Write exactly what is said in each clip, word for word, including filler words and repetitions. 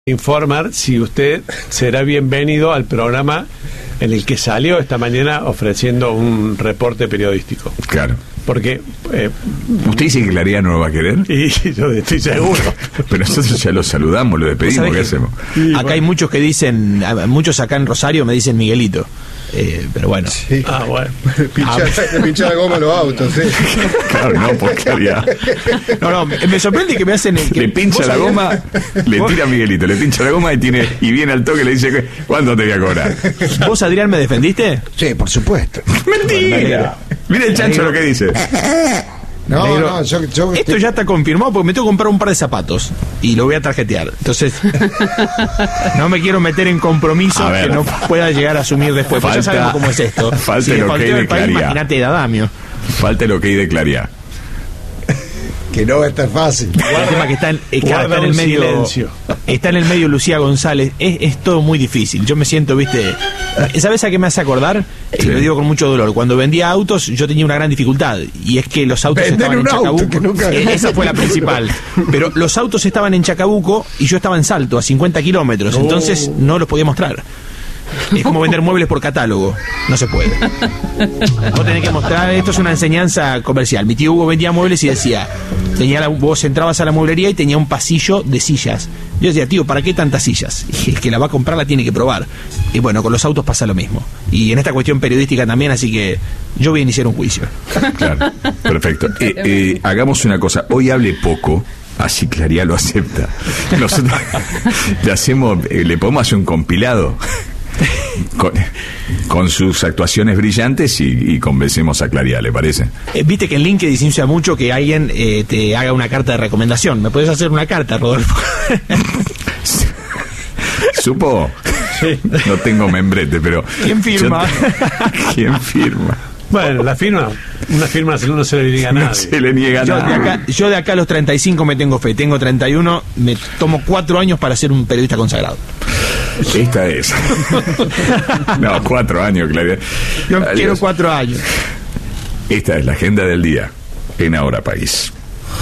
informar si usted será bienvenido al programa en el que salió esta mañana ofreciendo un reporte periodístico. Claro. Porque... Eh, ¿Usted dice que Claridad no lo va a querer? Y yo estoy seguro. Pero nosotros ya lo saludamos, lo despedimos, ¿qué hacemos? Y, acá bueno. hay muchos que dicen, muchos acá en Rosario me dicen Miguelito. Eh, pero bueno. Sí. Ah, bueno. Pinchar, ah, pinchar la goma a los autos, sí. Claro, no, por Claridad. No, no, me sorprende que me hacen el que le pincha la goma, le tira a Miguelito, le pincha la goma y tiene y viene al toque y le dice, ¿cuánto te voy a cobrar? ¿Vos, Adrián, me defendiste? Sí, por supuesto. Mentira. Mira el chancho lo que dice. No, Negro, no, yo, yo esto te... ya está confirmado porque me tengo que comprar un par de zapatos y lo voy a tarjetear. Entonces, no me quiero meter en compromiso que no pueda llegar a asumir después. Falta, pues ya sabemos cómo es esto. Falta si el le ok falteo de el país, Claridad. imagínate de Adamio. Falta el ok de Claridad. Que no va a estar fácil. El tema que está en, es que está en el medio silencio. Está en el medio Lucía González. Es, es todo muy difícil. Yo me siento, viste. ¿Sabes a qué me hace acordar? Sí. Lo digo con mucho dolor. Cuando vendía autos, yo tenía una gran dificultad. Y es que los autos Vender estaban en auto, Chacabuco. Nunca... Esa fue la principal. Pero los autos estaban en Chacabuco y yo estaba en Salto, a cincuenta kilómetros. Oh. Entonces no los podía mostrar. Es como vender muebles por catálogo. No se puede. Vos tenés que mostrar. Esto es una enseñanza comercial. Mi tío Hugo vendía muebles y decía, tenía la, vos entrabas a la mueblería y tenía un pasillo de sillas. Yo decía, tío, ¿para qué tantas sillas? Y el que la va a comprar la tiene que probar. Y bueno, con los autos pasa lo mismo. Y en esta cuestión periodística también, así que yo voy a iniciar un juicio. Claro, perfecto. Eh, eh, hagamos una cosa. Hoy hable poco. Así Claridad lo acepta. Nosotros le hacemos, eh, le podemos hacer un compilado con, con sus actuaciones brillantes y, y convencemos a Claridad, ¿le parece? Eh, Viste que en LinkedIn se usa mucho que alguien eh, te haga una carta de recomendación. ¿Me puedes hacer una carta, Rodolfo? ¿Supo? Sí. No tengo membrete, pero... ¿Quién firma? Te... ¿Quién firma? Bueno, la firma, una firma no se le niega a nadie. No se le niega a yo, nadie. De acá, yo de acá a los treinta y cinco me tengo fe, tengo treinta y uno, me tomo cuatro años para ser un periodista consagrado. Esta es. No, cuatro años, Claridad. Yo Adiós. Quiero cuatro años. Esta es la agenda del día en Ahora País.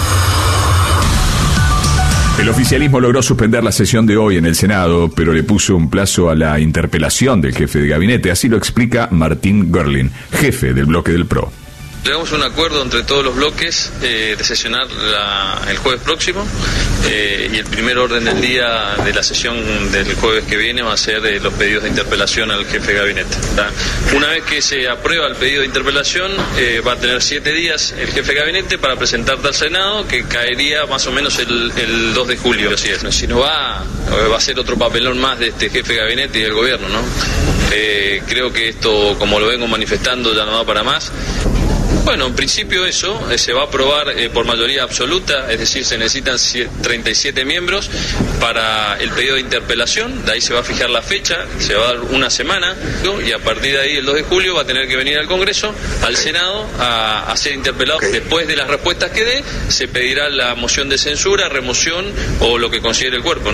El oficialismo logró suspender la sesión de hoy en el Senado, pero le puso un plazo a la interpelación del jefe de gabinete. Así lo explica Martín Görlin, jefe del bloque del P R O. Llegamos a un acuerdo entre todos los bloques eh, de sesionar la, el jueves próximo eh, y el primer orden del día de la sesión del jueves que viene va a ser eh, los pedidos de interpelación al jefe de gabinete. Una vez que se aprueba el pedido de interpelación eh, va a tener siete días el jefe de gabinete para presentarte al Senado, que caería más o menos el, el dos de julio. Así es. Si no va, va a ser otro papelón más de este jefe de gabinete y del gobierno, ¿no? Eh, creo que esto, como lo vengo manifestando, ya no da para más. Bueno, en principio eso eh, se va a aprobar eh, por mayoría absoluta, es decir, se necesitan treinta y siete miembros para el pedido de interpelación, de ahí se va a fijar la fecha, se va a dar una semana, ¿no? Y a partir de ahí, el dos de julio, va a tener que venir al Congreso, al Senado, a, a ser interpelado. Después de las respuestas que dé, se pedirá la moción de censura, remoción o lo que considere el cuerpo, ¿no?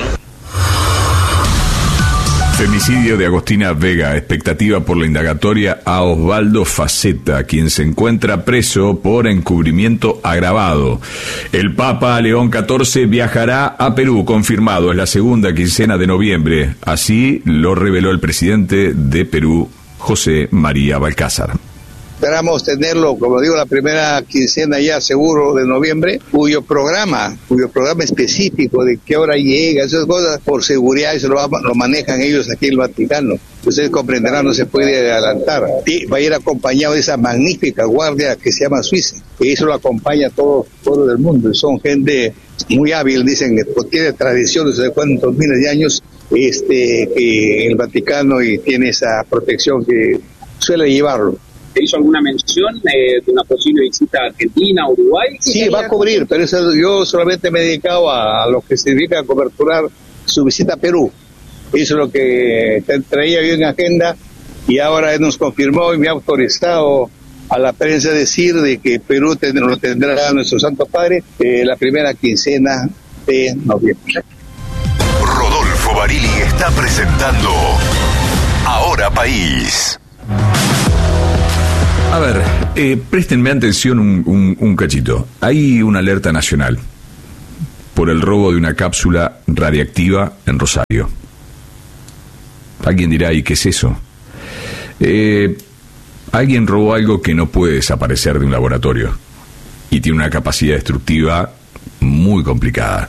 Femicidio de Agostina Vega, expectativa por la indagatoria a Osvaldo Faceta, quien se encuentra preso por encubrimiento agravado. El Papa León catorce viajará a Perú, confirmado, es la segunda quincena de noviembre. Así lo reveló el presidente de Perú, José María Balcázar. Esperamos tenerlo, como digo, la primera quincena ya seguro de noviembre, cuyo programa, cuyo programa específico de qué hora llega, esas cosas, por seguridad, eso lo, lo manejan ellos aquí en el Vaticano. Ustedes comprenderán, no se puede adelantar. Y va a ir acompañado de esa magnífica guardia que se llama Suiza, que eso lo acompaña a todo pueblo del mundo. Son gente muy hábil, dicen que tiene tradiciones de cuántos miles de años, este, que el Vaticano y tiene esa protección que suele llevarlo. ¿Se hizo alguna mención eh, de una posible visita a Argentina, Uruguay? Sí, va a cubrir, pero eso, yo solamente me he dedicado a, a lo que significa coberturar su visita a Perú. Eso es lo que traía yo en agenda y ahora él nos confirmó y me ha autorizado a la prensa decir de que Perú tendrá, lo tendrá nuestro Santo Padre eh, la primera quincena de noviembre. Rodolfo Barili está presentando Ahora País. A ver, eh, préstenme atención un, un, un cachito. Hay una alerta nacional por el robo de una cápsula radiactiva en Rosario. Alguien dirá, ¿y qué es eso? Eh, alguien robó algo que no puede desaparecer de un laboratorio y tiene una capacidad destructiva muy complicada.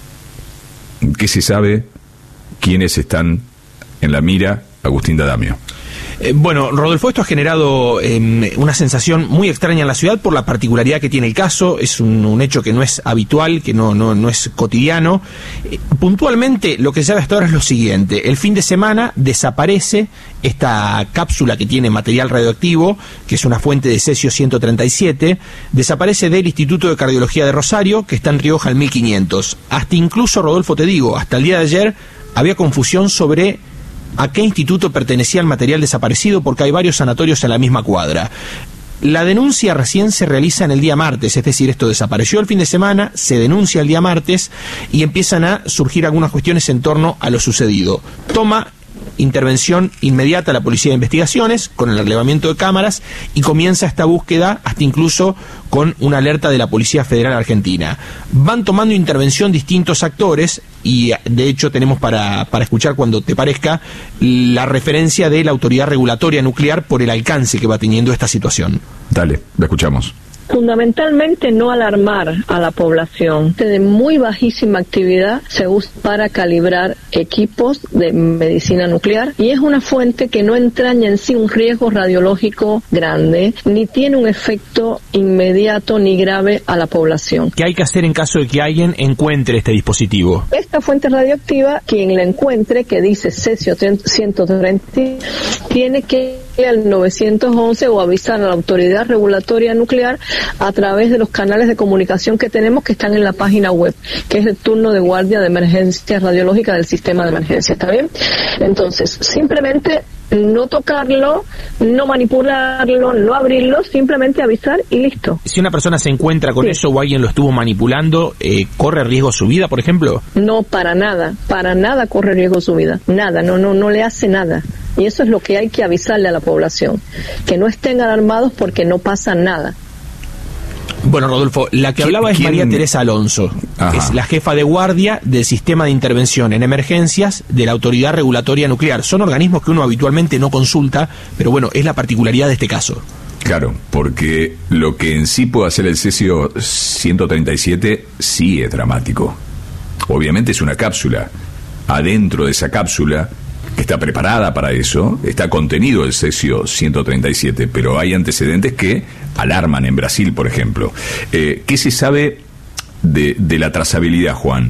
¿Qué se sabe? ¿Quiénes están en la mira? Agustín D'Adamio. Eh, bueno, Rodolfo, esto ha generado eh, una sensación muy extraña en la ciudad por la particularidad que tiene el caso. Es un, un hecho que no es habitual, que no, no, no es cotidiano. Eh, puntualmente, lo que se sabe hasta ahora es lo siguiente. El fin de semana desaparece esta cápsula que tiene material radioactivo, que es una fuente de cesio ciento treinta y siete, desaparece del Instituto de Cardiología de Rosario, que está en Rioja al mil quinientos. Hasta incluso, Rodolfo, te digo, hasta el día de ayer había confusión sobre a qué instituto pertenecía el material desaparecido, porque hay varios sanatorios en la misma cuadra. La denuncia recién se realiza en el día martes, es decir, esto desapareció el fin de semana, se denuncia el día martes y empiezan a surgir algunas cuestiones en torno a lo sucedido. Toma intervención inmediata la Policía de Investigaciones con el relevamiento de cámaras y comienza esta búsqueda hasta incluso con una alerta de la Policía Federal Argentina. Van tomando intervención distintos actores y de hecho tenemos para, para escuchar, cuando te parezca, la referencia de la Autoridad Regulatoria Nuclear por el alcance que va teniendo esta situación. Dale, la escuchamos. Fundamentalmente no alarmar a la población. De muy bajísima actividad se usa para calibrar equipos de medicina nuclear y es una fuente que no entraña en sí un riesgo radiológico grande, ni tiene un efecto inmediato ni grave a la población. ¿Qué hay que hacer en caso de que alguien encuentre este dispositivo? Esta fuente radioactiva, quien la encuentre, que dice cesio ciento treinta, tiene que ir al nueve once o avisar a la Autoridad Regulatoria Nuclear a través de los canales de comunicación que tenemos, que están en la página web, que es el turno de guardia de emergencia radiológica del sistema de emergencia. ¿Está bien? Entonces, simplemente no tocarlo, no manipularlo, no abrirlo, simplemente avisar y listo. Si una persona se encuentra con sí. eso o alguien lo estuvo manipulando, eh, ¿corre riesgo su vida, por ejemplo? No, para nada, para nada corre riesgo su vida, nada, no, no, no le hace nada. Y eso es lo que hay que avisarle a la población, que no estén alarmados porque no pasa nada. Bueno, Rodolfo, la que hablaba es María Teresa Alonso, que es la jefa de guardia del Sistema de Intervención en Emergencias de la Autoridad Regulatoria Nuclear. Son organismos que uno habitualmente no consulta, pero bueno, es la particularidad de este caso. Claro, porque lo que en sí puede hacer el cesio ciento treinta y siete sí es dramático. Obviamente es una cápsula. Adentro de esa cápsula, que está preparada para eso, está contenido el cesio ciento treinta y siete, pero hay antecedentes que alarman en Brasil, por ejemplo. Eh, ¿Qué se sabe de, de la trazabilidad, Juan?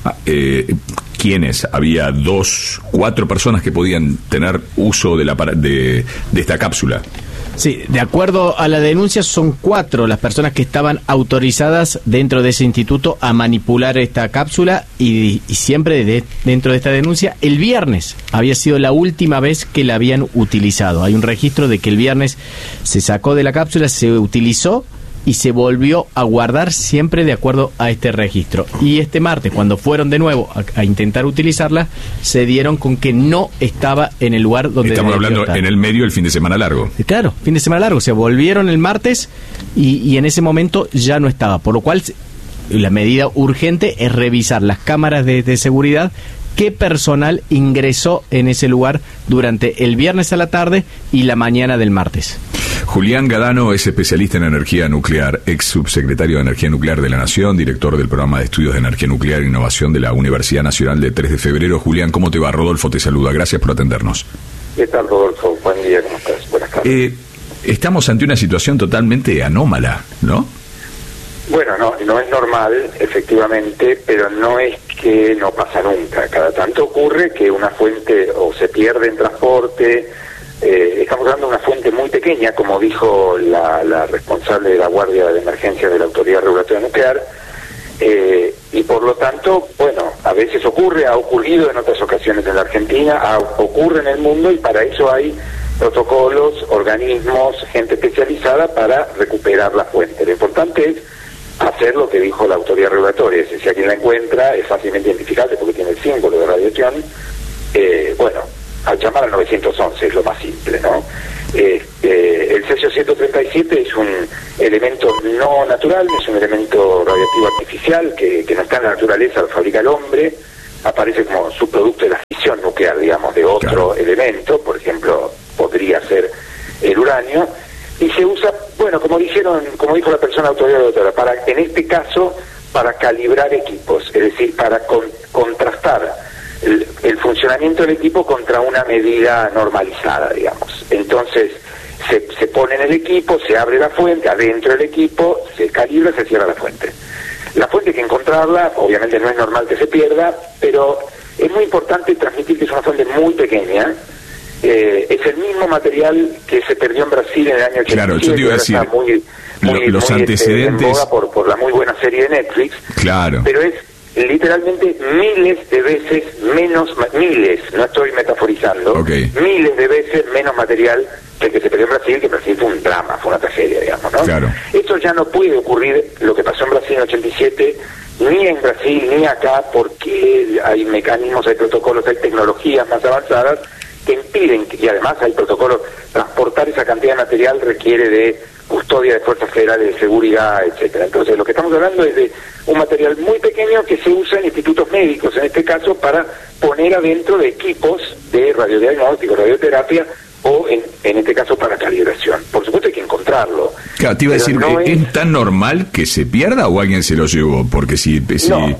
Eh, ¿Quiénes? Había dos, cuatro personas que podían tener uso de, la, de, de esta cápsula. Sí, de acuerdo a la denuncia son cuatro las personas que estaban autorizadas dentro de ese instituto a manipular esta cápsula y, y siempre de, dentro de esta denuncia el viernes había sido la última vez que la habían utilizado. Hay un registro de que el viernes se sacó de la cápsula, se utilizó y se volvió a guardar siempre de acuerdo a este registro. Y este martes, cuando fueron de nuevo a, a intentar utilizarla, se dieron con que no estaba en el lugar donde estamos hablando estar. En el medio del fin de semana largo. Claro, fin de semana largo. Se volvieron el martes y, y en ese momento ya no estaba. Por lo cual, la medida urgente es revisar las cámaras de, de seguridad, qué personal ingresó en ese lugar durante el viernes a la tarde y la mañana del martes. Julián Gadano es especialista en energía nuclear, ex subsecretario de Energía Nuclear de la Nación, director del programa de estudios de energía nuclear e innovación de la Universidad Nacional de tres de febrero. Julián, ¿cómo te va? Rodolfo te saluda, gracias por atendernos. ¿Qué tal, Rodolfo? Buen día, ¿cómo estás? Buenas tardes. Eh, estamos ante una situación totalmente anómala, ¿no? Bueno, no, no es normal, efectivamente, pero no es que no pasa nunca. Cada tanto ocurre que una fuente o se pierde en transporte. Eh, estamos hablando de una fuente muy pequeña, como dijo la, la responsable de la Guardia de Emergencia de la Autoridad Regulatoria Nuclear, eh, y por lo tanto, bueno, a veces ocurre, ha ocurrido en otras ocasiones en la Argentina, ha, ocurre en el mundo, y para eso hay protocolos, organismos, gente especializada para recuperar la fuente. Lo importante es hacer lo que dijo la Autoridad Regulatoria, es decir, si alguien la encuentra, es fácilmente identificable porque tiene el símbolo de radiación, eh, bueno, a llamar al nueve once, es lo más simple, ¿no? Este, el cesio ciento treinta y siete es un elemento no natural, es un elemento radioactivo artificial que, que no está en la naturaleza, lo fabrica el hombre, aparece como subproducto de la fisión nuclear, digamos, de otro claro. elemento, por ejemplo, podría ser el uranio, y se usa, bueno, como dijeron, como dijo la persona autoridad, para, en este caso, para calibrar equipos, es decir, para con, contrastar el, el funcionamiento del equipo contra una medida normalizada, digamos. Entonces, se, se pone en el equipo, se abre la fuente, adentro del equipo, se calibra, se cierra la fuente. La fuente hay que encontrarla, obviamente no es normal que se pierda, pero es muy importante transmitir que es una fuente muy pequeña. Eh, es el mismo material que se perdió en Brasil en el año ochenta y siete. Claro, yo te iba a decir, muy, muy, los muy, antecedentes... Este, en boga por, por la muy buena serie de Netflix. Claro. Pero es literalmente miles de veces menos, miles, no estoy metaforizando, okay. miles de veces menos material que el que se perdió en Brasil, que en Brasil fue un drama, fue una tragedia, digamos, ¿no? Claro. Esto ya no puede ocurrir, lo que pasó en Brasil en ochenta y siete, ni en Brasil ni acá, porque hay mecanismos, hay protocolos, hay tecnologías más avanzadas que impiden, y además hay protocolos, transportar esa cantidad de material requiere de custodia de fuerzas federales de seguridad, etcétera. Entonces lo que estamos hablando es de un material muy pequeño que se usa en institutos médicos, en este caso para poner adentro de equipos de radiodiagnóstico, radioterapia, o en, en este caso para calibración. Por supuesto hay que encontrarlo. Claro, te iba a decir, no ¿es, es... ¿es tan normal que se pierda o alguien se lo llevó? Porque si... si... No.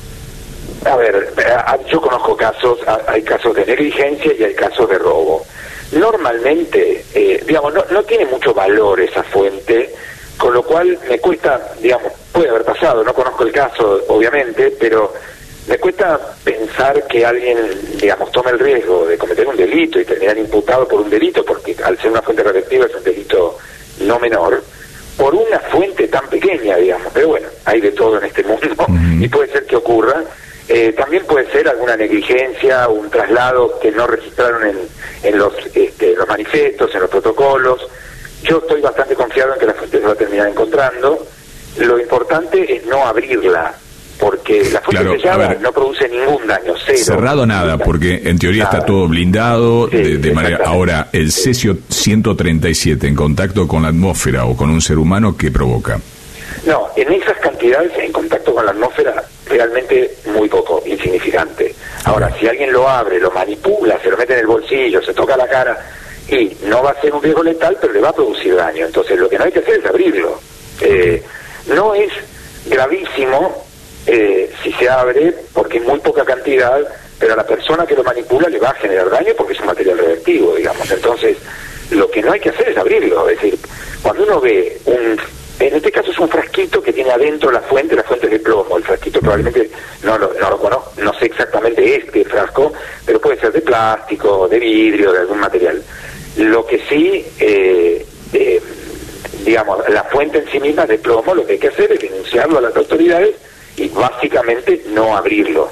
A ver, yo conozco casos, hay casos de negligencia y hay casos de robo. Normalmente, eh, digamos, no, no tiene mucho valor esa fuente, con lo cual me cuesta, digamos, puede haber pasado, no conozco el caso, obviamente, pero me cuesta pensar que alguien, digamos, tome el riesgo de cometer un delito y terminar imputado por un delito, porque al ser una fuente radioactiva es un delito no menor, por una fuente tan pequeña, digamos. Pero bueno, hay de todo en este mundo uh-huh. y puede ser que ocurra. Eh, también puede ser alguna negligencia, un traslado que no registraron en, en los, este, los manifestos, en los protocolos. Yo estoy bastante confiado en que la fuente se va a terminar encontrando. Lo importante es no abrirla, porque la fuente claro, sellada no produce ningún daño, cero. Cerrado nada, porque en teoría nada. Está todo blindado, sí, de, de manera... Ahora, el cesio ciento treinta y siete en contacto con la atmósfera o con un ser humano, ¿qué provoca? No, en esas cantidades, en contacto con la atmósfera, realmente muy poco, insignificante. Ahora, si alguien lo abre, lo manipula, se lo mete en el bolsillo, se toca la cara, y no va a ser un riesgo letal, pero le va a producir daño. Entonces, lo que no hay que hacer es abrirlo. Eh, no es gravísimo eh, si se abre, porque es muy poca cantidad, pero a la persona que lo manipula le va a generar daño porque es un material radioactivo, digamos. Entonces, lo que no hay que hacer es abrirlo. Es decir, cuando uno ve un... En este caso es un frasquito que tiene adentro la fuente, la fuente es de plomo. El frasquito probablemente, no lo, no lo conozco, no sé exactamente este frasco, pero puede ser de plástico, de vidrio, de algún material. Lo que sí, eh, eh, digamos, la fuente en sí misma es de plomo, lo que hay que hacer es denunciarlo a las autoridades y básicamente no abrirlo.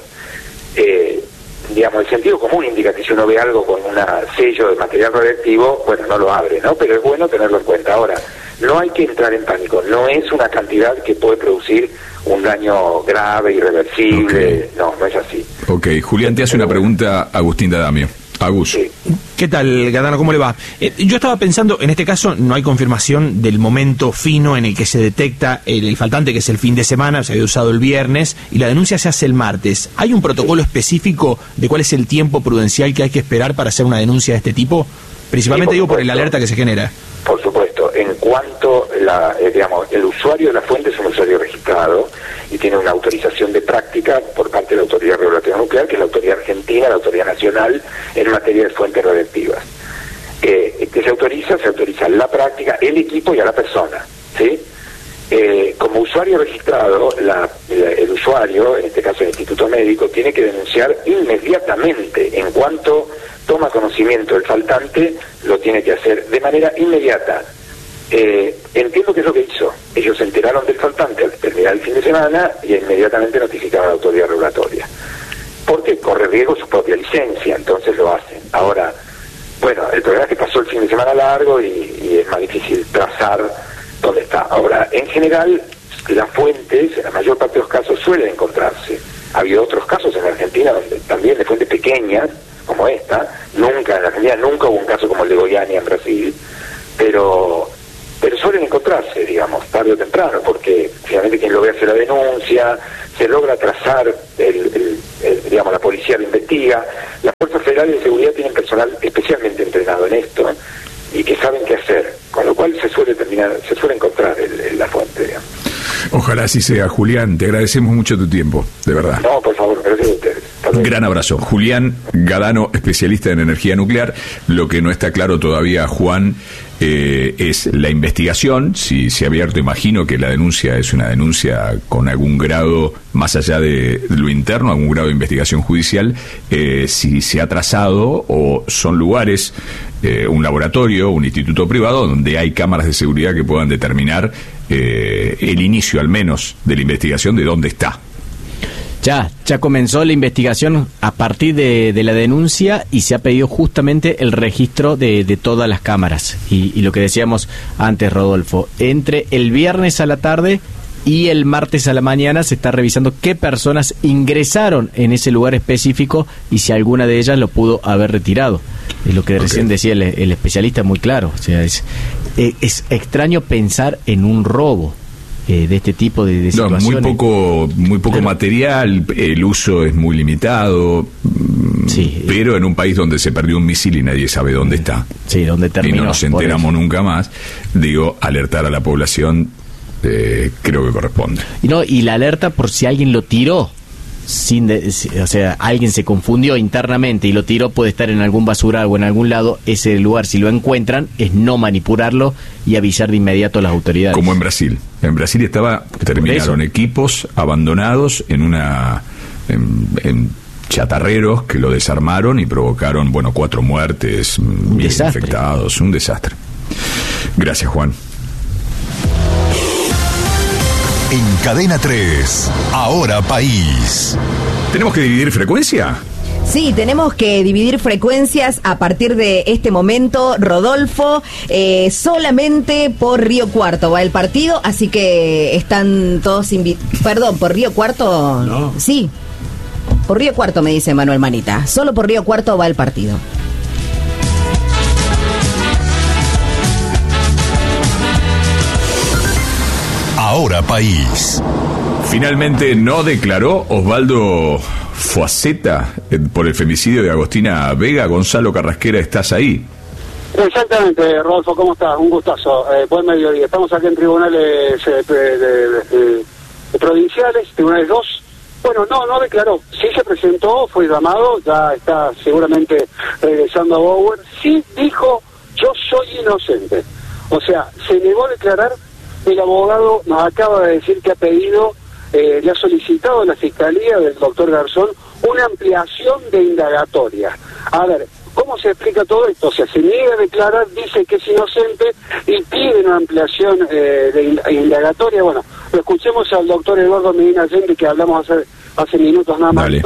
Eh, digamos, el sentido común indica que si uno ve algo con un sello de material radioactivo, bueno, no lo abre, ¿no? Pero es bueno tenerlo en cuenta. Ahora, no hay que entrar en pánico, no es una cantidad que puede producir un daño grave, irreversible, okay. no, no es así. Ok, Julián, te hace una pregunta Agustín D'Adamio. Agus. Sí. ¿Qué tal, Gadano? ¿Cómo le va? Eh, yo estaba pensando, en este caso no hay confirmación del momento fino en el que se detecta el, el faltante, que es el fin de semana, se había usado el viernes, y la denuncia se hace el martes. ¿Hay un protocolo específico de cuál es el tiempo prudencial que hay que esperar para hacer una denuncia de este tipo? Principalmente sí, digo por el alerta que se genera. Por supuesto, en cuanto la, eh, digamos, el usuario de la fuente es un usuario registrado y tiene una autorización de práctica por parte de la Autoridad Regulatoria Nuclear, que es la autoridad argentina, la autoridad nacional en materia de fuentes radioactivas. Eh, que se autoriza, se autoriza la práctica, el equipo y a la persona, ¿sí? Eh, como usuario registrado, la, la, el usuario, en este caso el Instituto Médico, tiene que denunciar inmediatamente. En cuanto toma conocimiento del faltante, lo tiene que hacer de manera inmediata. Eh, entiendo que es lo que hizo. Ellos se enteraron del faltante al terminar el fin de semana y inmediatamente notificaron a la autoridad regulatoria. Porque corre riesgo su propia licencia, entonces lo hacen. Ahora, bueno, el problema es que pasó el fin de semana largo y, y es más difícil trazar dónde está. Ahora, en general, las fuentes, en la mayor parte de los casos, suelen encontrarse. Ha habido otros casos en la Argentina donde también de fuentes pequeñas, como esta, nunca, en la Argentina nunca hubo un caso como el de Goiânia en Brasil, pero pero suelen encontrarse, digamos, tarde o temprano, porque finalmente quien lo ve hace la denuncia, se logra trazar, el, el, el, digamos, la policía lo investiga, las fuerzas federales de seguridad tienen personal especialmente entrenado en esto y que saben qué hacer, con lo cual se suele terminar, se suele encontrar el, el, la fuente, digamos. Ojalá así sea, Julián, te agradecemos mucho tu tiempo, de verdad. No, por favor, gracias a ustedes. Un gran abrazo. Julián Gadano, especialista en energía nuclear. Lo que no está claro todavía, Juan, eh, es la investigación. Si se ha abierto, imagino que la denuncia es una denuncia con algún grado, más allá de lo interno, algún grado de investigación judicial, eh, si se ha trazado o son lugares, eh, un laboratorio, un instituto privado, donde hay cámaras de seguridad que puedan determinar eh, el inicio, al menos, de la investigación de dónde está. Ya, ya comenzó la investigación a partir de, de la denuncia y se ha pedido justamente el registro de, de todas las cámaras. Y, y lo que decíamos antes, Rodolfo, entre el viernes a la tarde y el martes a la mañana se está revisando qué personas ingresaron en ese lugar específico y si alguna de ellas lo pudo haber retirado. Es lo que okay. recién decía el, el especialista, muy claro. O sea, es, es extraño pensar en un robo. Eh, de este tipo de, de situaciones. No, muy poco, muy poco claro. material, el uso es muy limitado, sí, pero en un país donde se perdió un misil y nadie sabe dónde está, sí, donde terminó, y no nos enteramos nunca más, digo, alertar a la población eh, creo que corresponde. Y no, y la alerta por si alguien lo tiró, sin de, o sea, alguien se confundió internamente y lo tiró, puede estar en algún basural o en algún lado, ese lugar, si lo encuentran, es no manipularlo y avisar de inmediato a las autoridades. Como en Brasil. En Brasil estaba, terminaron equipos abandonados en una en, en chatarreros que lo desarmaron y provocaron, bueno, cuatro muertes, un mil desastre. infectados, un desastre. Gracias, Juan. En Cadena tres, Ahora País. ¿Tenemos que dividir frecuencia? Sí, tenemos que dividir frecuencias a partir de este momento, Rodolfo. Eh, solamente por Río Cuarto va el partido, así que están todos invitados. Perdón, ¿por Río Cuarto? No. Sí, por Río Cuarto me dice Manuel Manita. Solo por Río Cuarto va el partido. Ahora País. Finalmente no declaró Osvaldo Faceta por el femicidio de Agostina Vega. Gonzalo Carrasquera, ¿estás ahí? Exactamente, Rodolfo, ¿cómo estás? Un gustazo. Eh, buen mediodía. Estamos aquí en tribunales eh, de, de, de, de provinciales, tribunales dos. Bueno, no, no declaró. Sí se presentó, fue llamado, ya está seguramente regresando a Bower. Sí dijo, yo soy inocente. O sea, se negó a declarar. El abogado nos acaba de decir que ha pedido, eh, le ha solicitado a la Fiscalía del doctor Garzón una ampliación de indagatoria. A ver, ¿cómo se explica todo esto? O sea, se niega a declarar, dice que es inocente y pide una ampliación eh, de indagatoria. Bueno, lo escuchemos al doctor Eduardo Medina Allende, que hablamos hace, hace minutos nada más.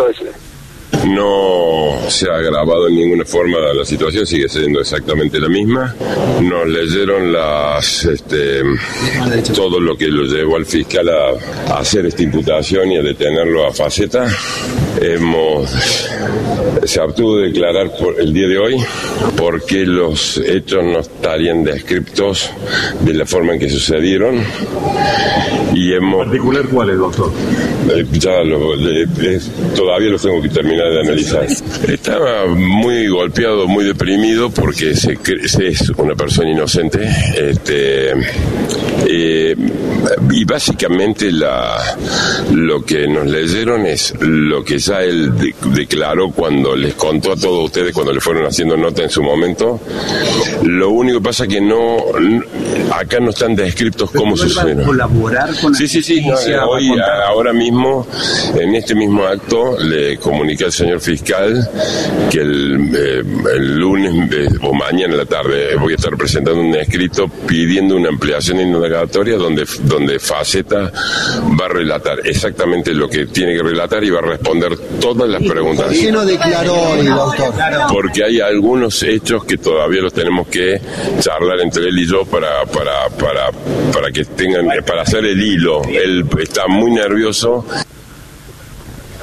No se ha agravado en ninguna forma la situación, sigue siendo exactamente la misma. Nos leyeron las este, todo lo que lo llevó al fiscal a, a hacer esta imputación y a detenerlo a Faceta. Hemos se obtuvo de declarar por el día de hoy porque los hechos no estarían descriptos de la forma en que sucedieron y hemos... ¿En particular cuál es, doctor? Eh, ya lo, eh, es, todavía lo tengo que terminar de analizar. Estaba muy golpeado, muy deprimido porque se, se es una persona inocente, este, eh, y básicamente la, lo que nos leyeron es lo que ya él de, declaró cuando les contó a todos ustedes cuando le fueron haciendo nota en su momento. Lo único que pasa es que no, acá no están descritos cómo sucedieron. ¿Colaborar con sí, sí, sí, no, hoy, ahora mismo, en este mismo acto, le comuniqué al señor fiscal que el, eh, el lunes eh, o mañana en la tarde voy a estar presentando un escrito pidiendo una ampliación indagatoria donde, donde Faceta va a relatar exactamente lo que tiene que relatar y va a responder todas las preguntas. ¿Por qué no declaró hoy, doctor? Porque hay algunos hechos que todavía los tenemos que charlar entre él y yo para, para, para, para que tengan, para hacer el hilo. Él está muy nervioso.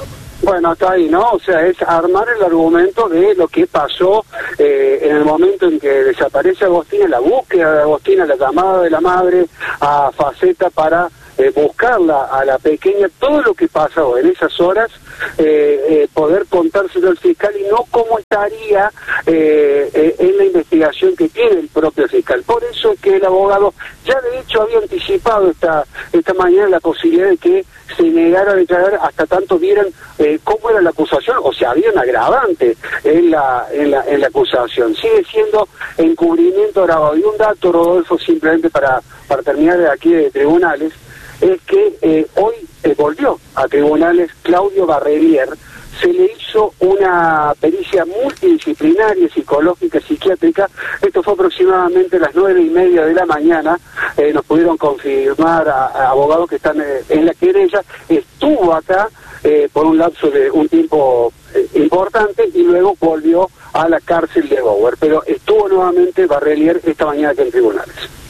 Bueno, hasta ahí, ¿no? O sea, es armar el argumento de lo que pasó eh, en el momento en que desaparece Agostina, la búsqueda de Agostina, la llamada de la madre a Faceta para eh, buscarla a la pequeña, todo lo que pasó en esas horas, eh, eh, poder contárselo al fiscal y no cómo estaría eh, eh, en la investigación que tiene el propio fiscal. Por eso es que el abogado ya de hecho había anticipado esta, esta mañana la posibilidad de que se negara a declarar hasta tanto vieran eh, cómo era la acusación, o sea, había un agravante en la, en la, en la acusación. Sigue siendo encubrimiento agravado. Y un dato, Rodolfo, simplemente para, para terminar de aquí de tribunales, es que eh, hoy eh, volvió a tribunales Claudio Barrelier. Se le hizo una pericia multidisciplinaria, psicológica, psiquiátrica. Esto fue aproximadamente a las nueve y media de la mañana. Eh, nos pudieron confirmar a, a abogados que están eh, en la querella. Estuvo acá eh, por un lapso de un tiempo eh, importante y luego volvió a la cárcel de Bower. Pero estuvo nuevamente Barrelier esta mañana aquí en tribunales.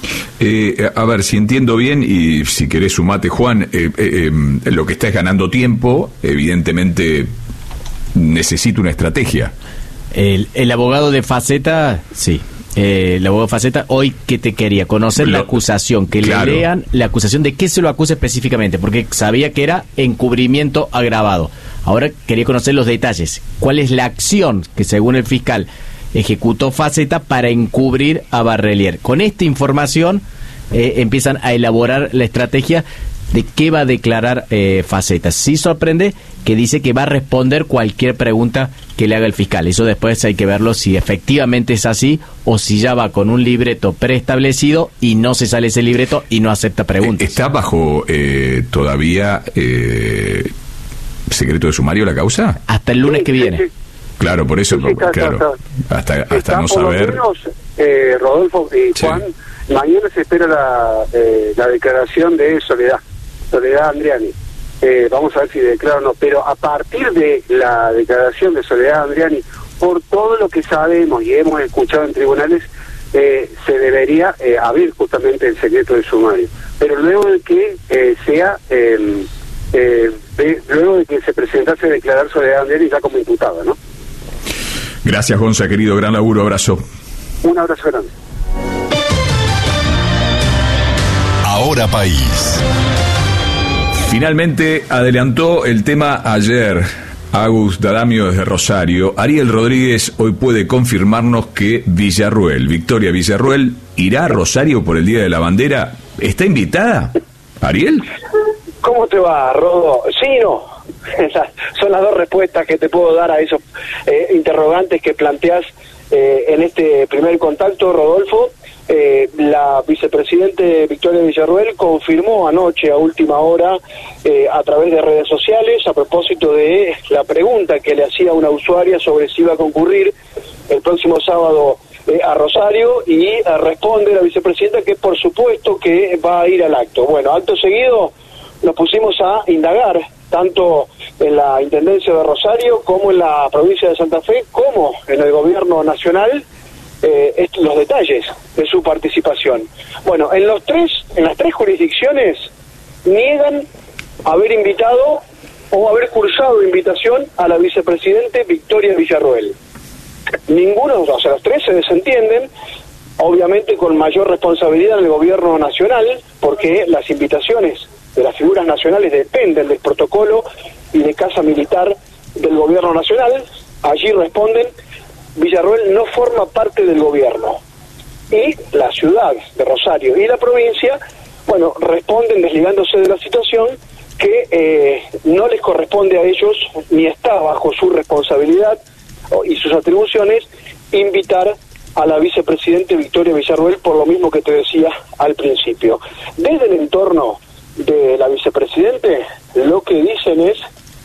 Eh, a ver, si entiendo bien, y si querés sumate, Juan, eh, eh, eh, lo que está es ganando tiempo, evidentemente necesita una estrategia. El, el abogado de Faceta, sí. Eh, el abogado de Faceta, hoy, ¿qué te quería? Conocer lo, la acusación, que claro. le lean la acusación de qué se lo acusa específicamente, porque sabía que era encubrimiento agravado. Ahora quería conocer los detalles. ¿Cuál es la acción que, según el fiscal, ejecutó Faceta para encubrir a Barrelier? Con esta información eh, empiezan a elaborar la estrategia de qué va a declarar eh, Faceta. Sí sorprende que dice que va a responder cualquier pregunta que le haga el fiscal. Eso después hay que verlo si efectivamente es así o si ya va con un libreto preestablecido y no se sale ese libreto y no acepta preguntas. ¿Está bajo eh, todavía eh, secreto de sumario la causa? Hasta el lunes que viene. Claro, por eso, sí, sí, está, claro, está, está. hasta, hasta está no por saber... Lo menos, eh, Rodolfo y Juan, sí. Mañana se espera la, eh, la declaración de Soledad, Soledad Andriani. Eh, vamos a ver si declara o no, pero a partir de la declaración de Soledad Andriani, por todo lo que sabemos y hemos escuchado en tribunales, eh, se debería eh, abrir justamente el secreto de sumario. Pero luego de que eh, sea... Eh, Eh, de, luego de que se presentase a declarar Soledad Andriani ya como imputada, ¿no? Gracias, Gonza, querido, gran laburo, abrazo. Un abrazo grande. Ahora País. Finalmente adelantó el tema ayer Agus D'Adamio desde Rosario. Ariel Rodríguez hoy puede confirmarnos que Villarruel, Victoria Villarruel, irá a Rosario por el Día de la Bandera. ¿Está invitada, Ariel? ¿Cómo te va, Rodo? Sí y no. Son las dos respuestas que te puedo dar a esos eh, interrogantes que planteás eh, en este primer contacto, Rodolfo. Eh, la vicepresidente Victoria Villarruel confirmó anoche a última hora eh, a través de redes sociales a propósito de la pregunta que le hacía una usuaria sobre si iba a concurrir el próximo sábado eh, a Rosario y eh, responde la vicepresidenta que por supuesto que va a ir al acto. Bueno, acto seguido nos pusimos a indagar tanto en la Intendencia de Rosario como en la provincia de Santa Fe como en el gobierno nacional eh, est- los detalles de su participación. Bueno, en los tres, en las tres jurisdicciones niegan haber invitado o haber cursado invitación a la vicepresidente Victoria Villarruel. Ninguno, o sea, los tres se desentienden, obviamente con mayor responsabilidad en el gobierno nacional, porque las invitaciones de las figuras nacionales dependen del protocolo y de casa militar del gobierno nacional. Allí responden, Villarruel no forma parte del gobierno. Y la ciudad de Rosario y la provincia, bueno, responden desligándose de la situación que eh, no les corresponde a ellos, ni está bajo su responsabilidad o, y sus atribuciones, invitar a la vicepresidente Victoria Villarruel, por lo mismo que te decía al principio. Desde el entorno de la vicepresidente, lo que dicen es,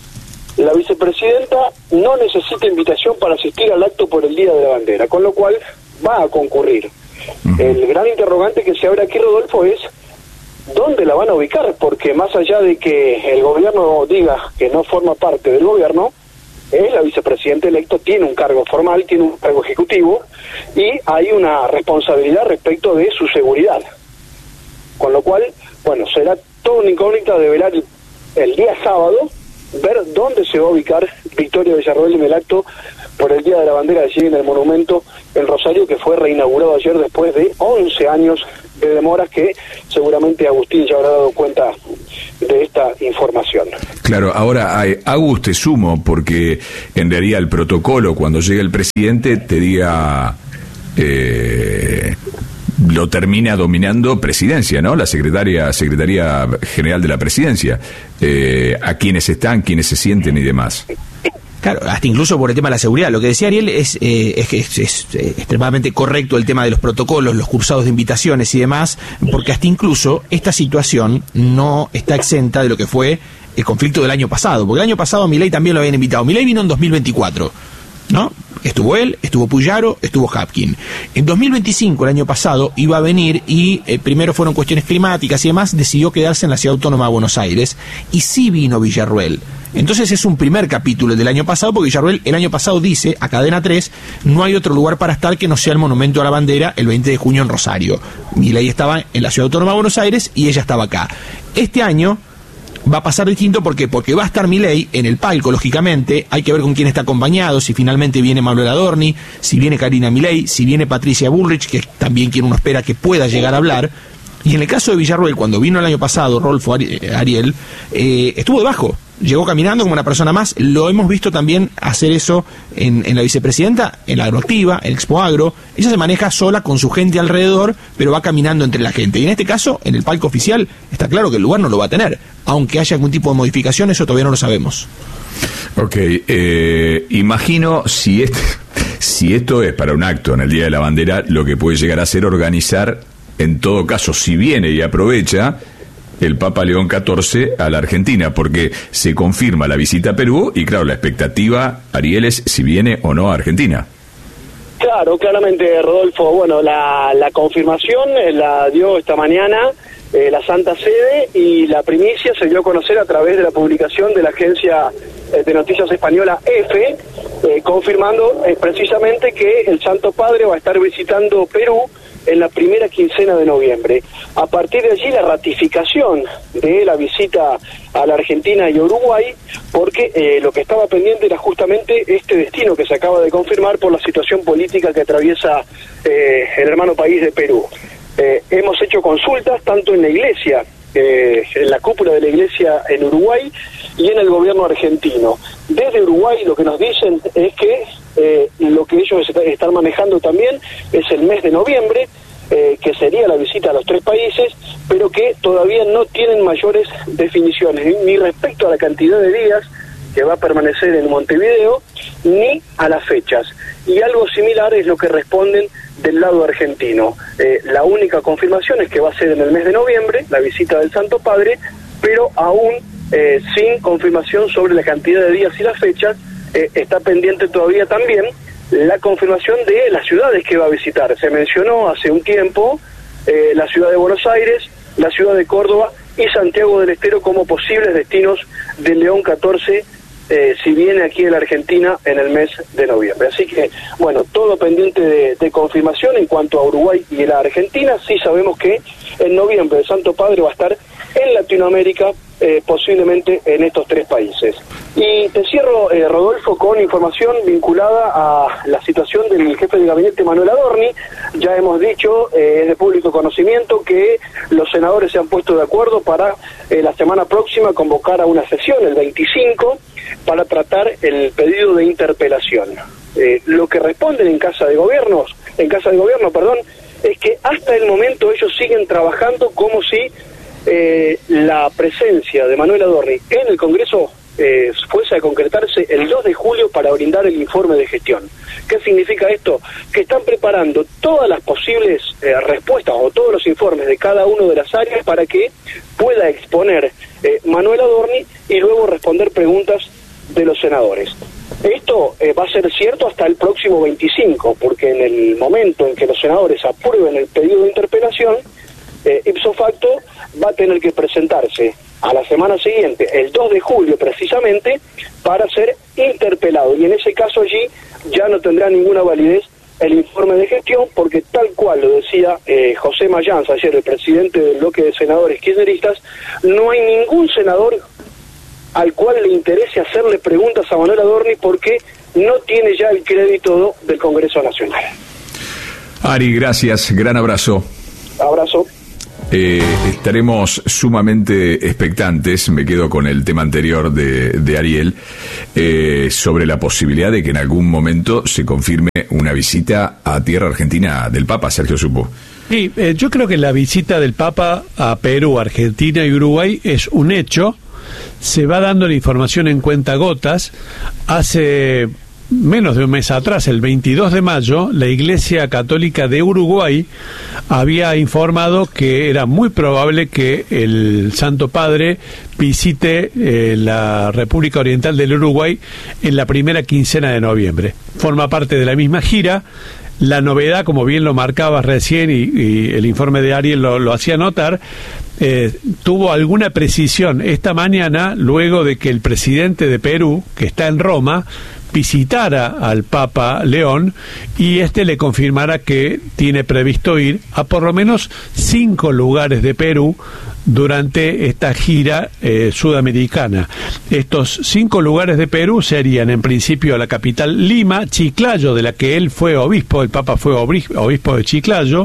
la vicepresidenta no necesita invitación para asistir al acto por el Día de la Bandera, con lo cual va a concurrir. Uh-huh. El gran interrogante que se abre aquí, Rodolfo, es ¿dónde la van a ubicar? Porque más allá de que el gobierno diga que no forma parte del gobierno, eh, la vicepresidenta electo tiene un cargo formal, tiene un cargo ejecutivo y hay una responsabilidad respecto de su seguridad. Con lo cual, bueno, será toda una incógnita de velar el, el día sábado ver dónde se va a ubicar Victoria Villarroel en el acto por el Día de la Bandera allí en el monumento en Rosario, que fue reinaugurado ayer después de once años de demoras, que seguramente Agustín ya habrá dado cuenta de esta información. Claro, ahora, hay, Agus, te sumo, porque en realidad el protocolo, cuando llega el presidente, te diga... Eh, lo termina dominando Presidencia, ¿no? La secretaria, Secretaría General de la Presidencia. Eh, a quienes están, quienes se sienten y demás. Claro, hasta incluso por el tema de la seguridad. Lo que decía Ariel es, eh, es que es, es eh, extremadamente correcto el tema de los protocolos, los cursados de invitaciones y demás, porque hasta incluso esta situación no está exenta de lo que fue el conflicto del año pasado, porque el año pasado a Milei también lo habían invitado. Milei vino en dos mil veinticuatro, ¿no? Estuvo él, estuvo Puyaro, estuvo Hapkin. En dos mil veinticinco, el año pasado, iba a venir y eh, primero fueron cuestiones climáticas y demás, decidió quedarse en la Ciudad Autónoma de Buenos Aires, y sí vino Villarroel. Entonces es un primer capítulo del año pasado, porque Villarroel el año pasado dice a Cadena tres, no hay otro lugar para estar que no sea el Monumento a la Bandera el veinte de junio en Rosario. Milei estaba en la Ciudad Autónoma de Buenos Aires y ella estaba acá. Este año va a pasar distinto, porque porque va a estar Milei en el palco, lógicamente. Hay que ver con quién está acompañado, si finalmente viene Manuel Adorni, si viene Karina Milei, si viene Patricia Bullrich, que es también quien uno espera que pueda llegar a hablar. Y en el caso de Villarroel, cuando vino el año pasado, Rolfo Ariel, eh, estuvo debajo, llegó caminando como una persona más. Lo hemos visto también hacer eso en, en la vicepresidenta, en la Agroactiva, en Expo Agro. Ella se maneja sola con su gente alrededor, pero va caminando entre la gente. Y en este caso, en el palco oficial, está claro que el lugar no lo va a tener. Aunque haya algún tipo de modificación, eso todavía no lo sabemos. Ok, eh, imagino si, este, si esto es para un acto en el Día de la Bandera, lo que puede llegar a ser organizar, en todo caso, si viene y aprovecha, el Papa León catorce a la Argentina, porque se confirma la visita a Perú y, claro, la expectativa, Ariel, es si viene o no a Argentina. Claro, claramente, Rodolfo. Bueno, la, la confirmación la dio esta mañana eh, la Santa Sede, y la primicia se dio a conocer a través de la publicación de la agencia eh, de noticias española EFE, eh, confirmando eh, precisamente que el Santo Padre va a estar visitando Perú en la primera quincena de noviembre. A partir de allí, la ratificación de la visita a la Argentina y Uruguay, porque eh, lo que estaba pendiente era justamente este destino que se acaba de confirmar por la situación política que atraviesa eh, el hermano país de Perú. Eh, hemos hecho consultas tanto en la iglesia, eh, en la cúpula de la iglesia en Uruguay, y en el gobierno argentino. Desde Uruguay lo que nos dicen es que eh, lo que ellos están manejando también es el mes de noviembre, eh, que sería la visita a los tres países, pero que todavía no tienen mayores definiciones, ni, ni respecto a la cantidad de días que va a permanecer en Montevideo, ni a las fechas. Y algo similar es lo que responden del lado argentino. Eh, la única confirmación es que va a ser en el mes de noviembre, la visita del Santo Padre, pero aún eh, sin confirmación sobre la cantidad de días y las fechas. Eh, está pendiente todavía también la confirmación de las ciudades que va a visitar. Se mencionó hace un tiempo eh, la ciudad de Buenos Aires, la ciudad de Córdoba y Santiago del Estero como posibles destinos del León catorce, eh, si viene aquí en la Argentina en el mes de noviembre. Así que, bueno, todo pendiente de, de confirmación en cuanto a Uruguay y la Argentina. Sí sabemos que en noviembre el Santo Padre va a estar en Latinoamérica, eh, posiblemente en estos tres países. Y te cierro, eh, Rodolfo, con información vinculada a la situación del jefe de gabinete Manuel Adorni. Ya hemos dicho, eh, es de público conocimiento, que los senadores se han puesto de acuerdo para eh, la semana próxima convocar a una sesión, el veinticinco, para tratar el pedido de interpelación. Eh, lo que responden en Casa de Gobiernos, en Casa de Gobierno, perdón, es que hasta el momento ellos siguen trabajando como si eh, la presencia de Manuel Adorni en el Congreso Eh, fuese a concretarse el dos de julio para brindar el informe de gestión. ¿Qué significa esto? Que están preparando todas las posibles eh, respuestas o todos los informes de cada una de las áreas para que pueda exponer eh, Manuel Adorni y luego responder preguntas de los senadores. Esto eh, va a ser cierto hasta el próximo veinticinco, porque en el momento en que los senadores aprueben el pedido de interpelación, eh, ipso facto va a tener que presentarse a la semana siguiente, el dos de julio precisamente, para ser interpelado. Y en ese caso allí ya no tendrá ninguna validez el informe de gestión, porque tal cual lo decía eh, José Mayans ayer, el presidente del bloque de senadores kirchneristas, no hay ningún senador al cual le interese hacerle preguntas a Manuel Adorni porque no tiene ya el crédito del Congreso Nacional. Ari, gracias, gran abrazo. Abrazo. Eh, estaremos sumamente expectantes, me quedo con el tema anterior de, de Ariel, eh, sobre la posibilidad de que en algún momento se confirme una visita a tierra argentina del Papa, Sergio Supo. Sí, eh, yo creo que la visita del Papa a Perú, Argentina y Uruguay es un hecho. Se va dando la información en cuentagotas. Hace menos de un mes atrás, el veintidós de mayo, la Iglesia Católica de Uruguay había informado que era muy probable que el Santo Padre visite eh, la República Oriental del Uruguay en la primera quincena de noviembre. Forma parte de la misma gira. La novedad, como bien lo marcabas recién y, y el informe de Ariel lo, lo hacía notar, eh, tuvo alguna precisión esta mañana luego de que el presidente de Perú, que está en Roma, visitara al Papa León y este le confirmara que tiene previsto ir a por lo menos cinco lugares de Perú durante esta gira eh, sudamericana. Estos cinco lugares de Perú serían en principio la capital Lima, Chiclayo, de la que él fue obispo, el Papa fue obispo de Chiclayo,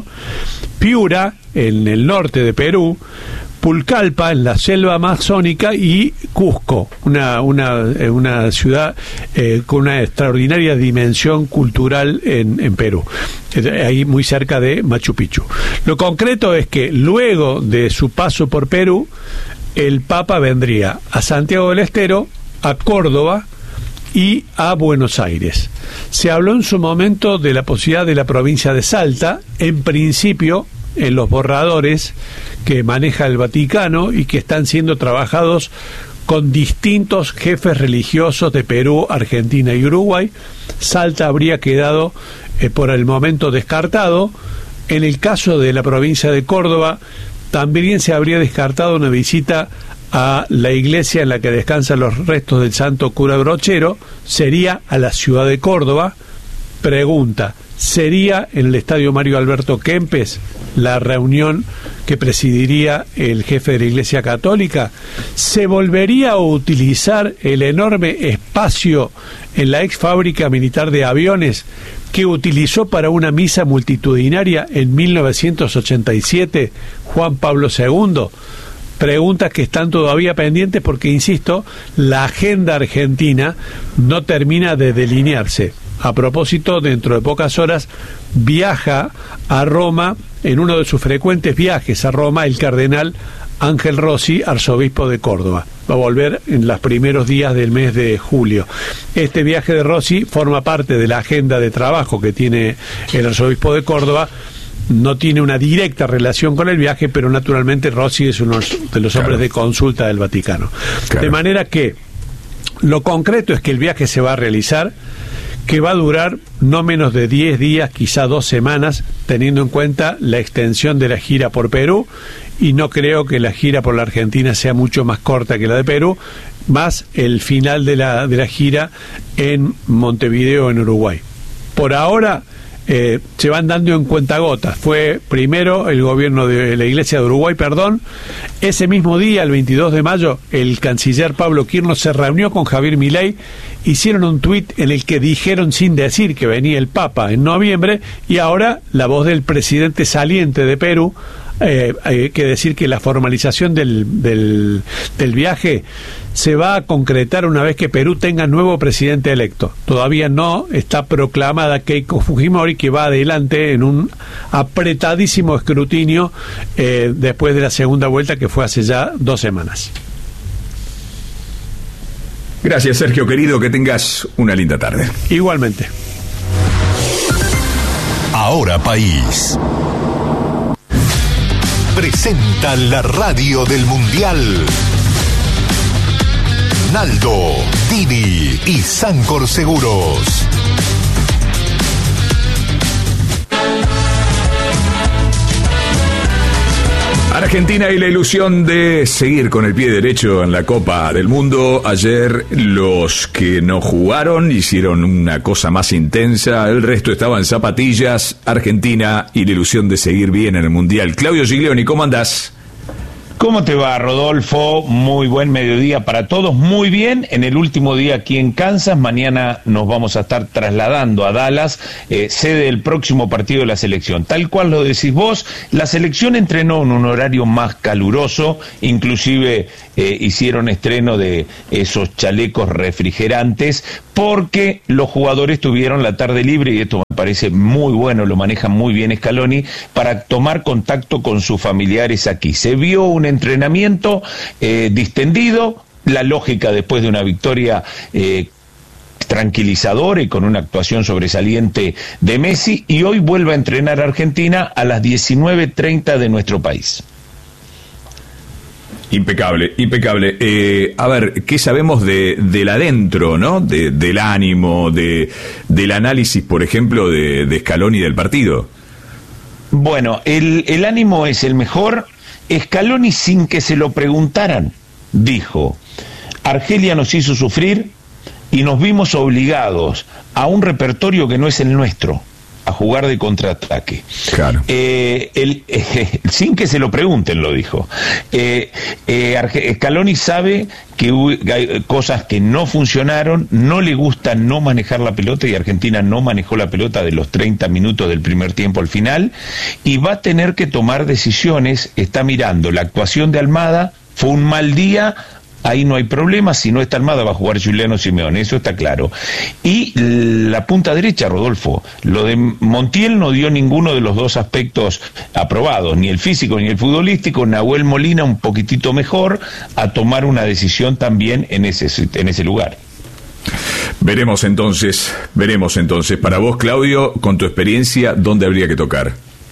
Piura, en el norte de Perú, Pucallpa, en la selva amazónica, y Cusco, una, una, una ciudad eh, con una extraordinaria dimensión cultural en, en Perú, ahí muy cerca de Machu Picchu. Lo concreto es que luego de su paso por Perú, el Papa vendría a Santiago del Estero, a Córdoba y a Buenos Aires. Se habló en su momento de la posibilidad de la provincia de Salta, en principio en los borradores que maneja el Vaticano y que están siendo trabajados con distintos jefes religiosos de Perú, Argentina y Uruguay. Salta habría quedado eh, por el momento descartado. En el caso de la provincia de Córdoba, también se habría descartado una visita a la iglesia en la que descansan los restos del santo cura Brochero. Sería a la ciudad de Córdoba. Pregunta: ¿sería en el estadio Mario Alberto Kempes la reunión que presidiría el jefe de la Iglesia Católica? ¿Se volvería a utilizar el enorme espacio en la ex fábrica militar de aviones que utilizó para una misa multitudinaria en mil novecientos ochenta y siete Juan Pablo segundo? Preguntas que están todavía pendientes porque, insisto, la agenda argentina no termina de delinearse. A propósito, dentro de pocas horas viaja a Roma, en uno de sus frecuentes viajes a Roma, el cardenal Ángel Rossi, arzobispo de Córdoba. Va a volver en los primeros días del mes de julio. Este viaje de Rossi forma parte de la agenda de trabajo que tiene el arzobispo de Córdoba. No tiene una directa relación con el viaje, pero naturalmente Rossi es uno de los hombres claro. de consulta del Vaticano. Claro. De manera que lo concreto es que el viaje se va a realizar, que va a durar no menos de diez días, quizá dos semanas, teniendo en cuenta la extensión de la gira por Perú, y no creo que la gira por la Argentina sea mucho más corta que la de Perú, más el final de la, de la gira en Montevideo, en Uruguay. Por ahora eh, se van dando en cuentagotas. Fue primero el gobierno de la Iglesia de Uruguay, perdón. Ese mismo día, el veintidós de mayo, el canciller Pablo Quirno se reunió con Javier Milei. Hicieron un tuit en el que dijeron sin decir que venía el Papa en noviembre, y ahora la voz del presidente saliente de Perú, eh, hay que decir que la formalización del, del, del viaje se va a concretar una vez que Perú tenga nuevo presidente electo. Todavía no está proclamada Keiko Fujimori, que va adelante en un apretadísimo escrutinio eh, después de la segunda vuelta, que fue hace ya dos semanas. Gracias, Sergio, querido, que tengas una linda tarde. Igualmente. Ahora País presenta la radio del Mundial. Naldo, Dini y Sancor Seguros. Argentina y la ilusión de seguir con el pie derecho en la Copa del Mundo. Ayer los que no jugaron hicieron una cosa más intensa, el resto estaba en zapatillas. Argentina y la ilusión de seguir bien en el Mundial. Claudio Giglioni, ¿cómo andás? ¿Cómo te va, Rodolfo? Muy buen mediodía para todos. Muy bien, en el último día aquí en Kansas. Mañana nos vamos a estar trasladando a Dallas, eh, sede del próximo partido de la selección. Tal cual lo decís vos, la selección entrenó en un horario más caluroso, inclusive eh, hicieron estreno de esos chalecos refrigerantes, porque los jugadores tuvieron la tarde libre, y esto me parece muy bueno, lo maneja muy bien Scaloni, para tomar contacto con sus familiares aquí. Se vio un entrenamiento eh, distendido, la lógica después de una victoria eh, tranquilizadora y con una actuación sobresaliente de Messi, y hoy vuelve a entrenar a Argentina a las diecinueve treinta de nuestro país. Impecable, impecable. Eh, a ver, ¿qué sabemos de del adentro, no? De, del ánimo, de del análisis, por ejemplo, de, de Scaloni del partido. Bueno, el, el ánimo es el mejor. Scaloni, sin que se lo preguntaran, dijo: Argelia nos hizo sufrir y nos vimos obligados a un repertorio que no es el nuestro, a jugar de contraataque. Claro. Eh, el, eh, sin que se lo pregunten, lo dijo. Eh, eh, Scaloni sabe que hay cosas que no funcionaron, no le gusta no manejar la pelota, y Argentina no manejó la pelota de los treinta minutos del primer tiempo al final, y va a tener que tomar decisiones. Está mirando la actuación de Almada, fue un mal día. Ahí no hay problema, si no está Almada va a jugar Giuliano Simeone, eso está claro. Y la punta derecha, Rodolfo, lo de Montiel no dio ninguno de los dos aspectos aprobados, ni el físico ni el futbolístico. Nahuel Molina un poquitito mejor, a tomar una decisión también en ese, en ese lugar. Veremos entonces, veremos entonces. Para vos, Claudio, con tu experiencia, ¿dónde habría que tocar?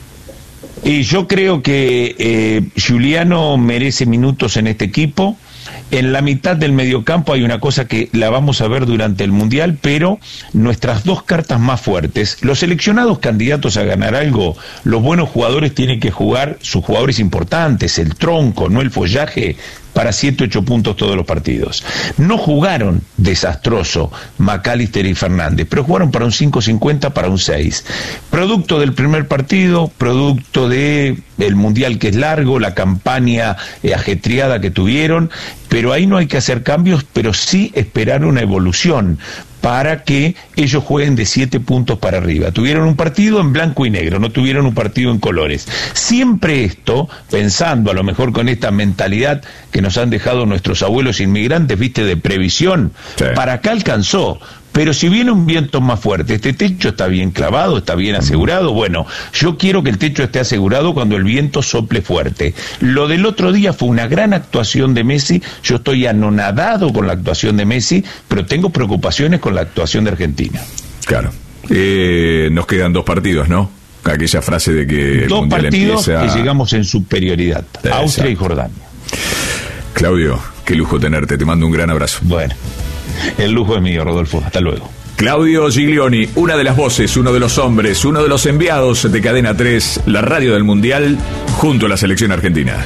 Y yo creo que eh, Giuliano merece minutos en este equipo. En la mitad del mediocampo hay una cosa que la vamos a ver durante el Mundial, pero nuestras dos cartas más fuertes, los seleccionados candidatos a ganar algo, los buenos jugadores tienen que jugar, sus jugadores importantes, el tronco, no el follaje, para siete, ocho puntos todos los partidos. No jugaron desastroso McAllister y Fernández, pero jugaron para un cinco cincuenta, para un seis. Producto del primer partido, producto de el Mundial, que es largo, la campaña eh, ajetreada que tuvieron, pero ahí no hay que hacer cambios, pero sí esperar una evolución para que ellos jueguen de siete puntos para arriba. Tuvieron un partido en blanco y negro, no tuvieron un partido en colores. Siempre esto, pensando a lo mejor con esta mentalidad que nos han dejado nuestros abuelos inmigrantes, viste, de previsión, sí. Para acá alcanzó. Pero si viene un viento más fuerte, este techo está bien clavado, está bien asegurado. Bueno, yo quiero que el techo esté asegurado cuando el viento sople fuerte. Lo del otro día fue una gran actuación de Messi. Yo estoy anonadado con la actuación de Messi, pero tengo preocupaciones con la actuación de Argentina. Claro. Eh, nos quedan dos partidos, ¿no? Aquella frase de que el dos Mundial partidos empieza... que llegamos en superioridad. Exacto. Austria y Jordania. Claudio, qué lujo tenerte. Te mando un gran abrazo. Bueno. El lujo es mío, Rodolfo. Hasta luego. Claudio Giglioni, una de las voces, uno de los hombres, uno de los enviados de Cadena tres, la radio del Mundial, junto a la selección argentina.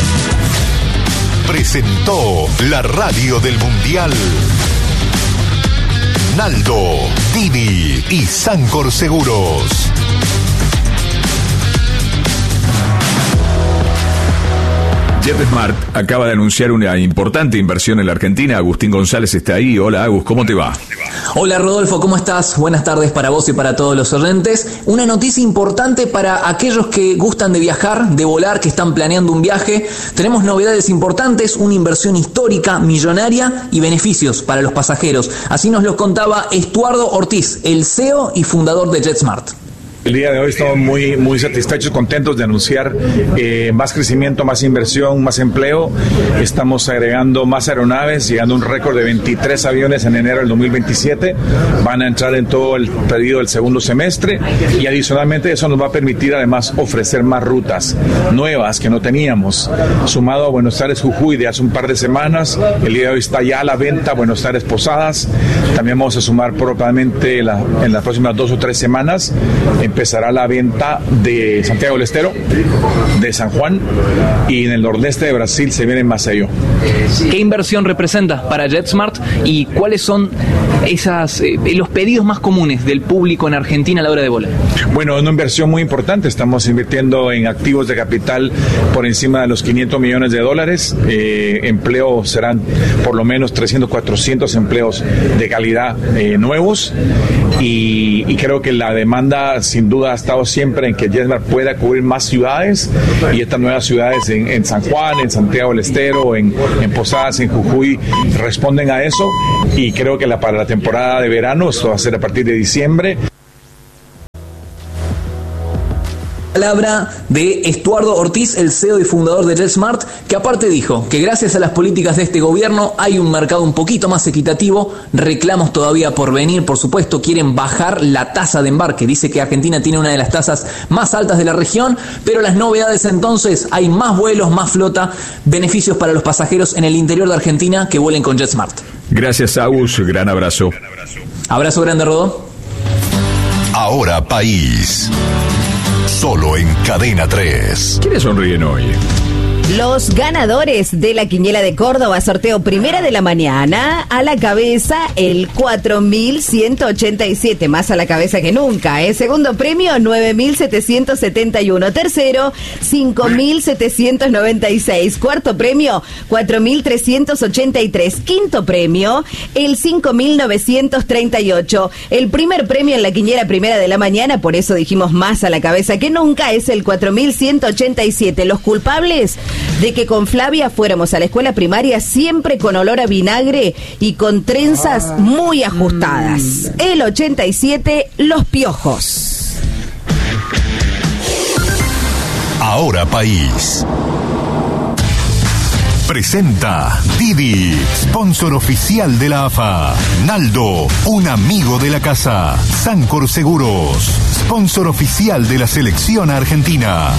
Presentó la radio del Mundial Naldo, Dini y Sancor Seguros. JetSmart acaba de anunciar una importante inversión en la Argentina. Agustín González está ahí. Hola, Agus, ¿cómo te va? Hola, Rodolfo, ¿cómo estás? Buenas tardes para vos y para todos los oyentes. Una noticia importante para aquellos que gustan de viajar, de volar, que están planeando un viaje. Tenemos novedades importantes, una inversión histórica, millonaria y beneficios para los pasajeros. Así nos lo contaba Estuardo Ortiz, el C E O y fundador de JetSmart. El día de hoy estamos muy, muy satisfechos, contentos de anunciar eh, más crecimiento, más inversión, más empleo. Estamos agregando más aeronaves, llegando a un récord de veintitrés aviones en enero del dos mil veintisiete. Van a entrar en todo el periodo del segundo semestre y adicionalmente eso nos va a permitir además ofrecer más rutas nuevas que no teníamos. Sumado a Buenos Aires Jujuy de hace un par de semanas, el día de hoy está ya a la venta Buenos Aires Posadas. También vamos a sumar probablemente la, en las próximas dos o tres semanas. Empezará la venta de Santiago del Estero, de San Juan, y en el nordeste de Brasil se viene Maceió. ¿Qué inversión representa para JetSmart y cuáles son esas eh, los pedidos más comunes del público en Argentina a la hora de volar? Bueno, una inversión muy importante. Estamos invirtiendo en activos de capital por encima de los quinientos millones de dólares. Eh, empleos serán por lo menos trescientos, cuatrocientos empleos de calidad eh, nuevos. Y, y creo que la demanda sin duda ha estado siempre en que JetSmart pueda cubrir más ciudades, y estas nuevas ciudades en, en San Juan, en Santiago del Estero, en, en Posadas, en Jujuy, responden a eso, y creo que la, para la temporada de verano, esto va a ser a partir de diciembre. Palabra de Estuardo Ortiz, el C E O y fundador de JetSmart, que aparte dijo que gracias a las políticas de este gobierno hay un mercado un poquito más equitativo, reclamos todavía por venir, por supuesto, quieren bajar la tasa de embarque, dice que Argentina tiene una de las tasas más altas de la región, pero las novedades entonces, hay más vuelos, más flota, beneficios para los pasajeros en el interior de Argentina que vuelen con JetSmart. Gracias, Agus, gran abrazo. Abrazo grande, Rodó. Ahora País. Solo en Cadena tres. ¿Quiénes sonríen hoy? Los ganadores de la Quiniela de Córdoba, sorteo primera de la mañana, a la cabeza el cuatro mil ciento ochenta y siete, más a la cabeza que nunca, ¿eh? Segundo premio, nueve mil setecientos setenta y uno. Tercero, cinco mil setecientos noventa y seis. Cuarto premio, cuatro mil trescientos ochenta y tres. Quinto premio, el cinco mil novecientos treinta y ocho. El primer premio en la Quiniela primera de la mañana, por eso dijimos más a la cabeza que nunca, es el cuatro mil ciento ochenta y siete. Los culpables de que con Flavia fuéramos a la escuela primaria siempre con olor a vinagre y con trenzas muy ajustadas. El ochenta y siete, los piojos. Ahora País. Presenta Didi, sponsor oficial de la A F A. Naldo, un amigo de la casa. Sancor Seguros, sponsor oficial de la selección argentina.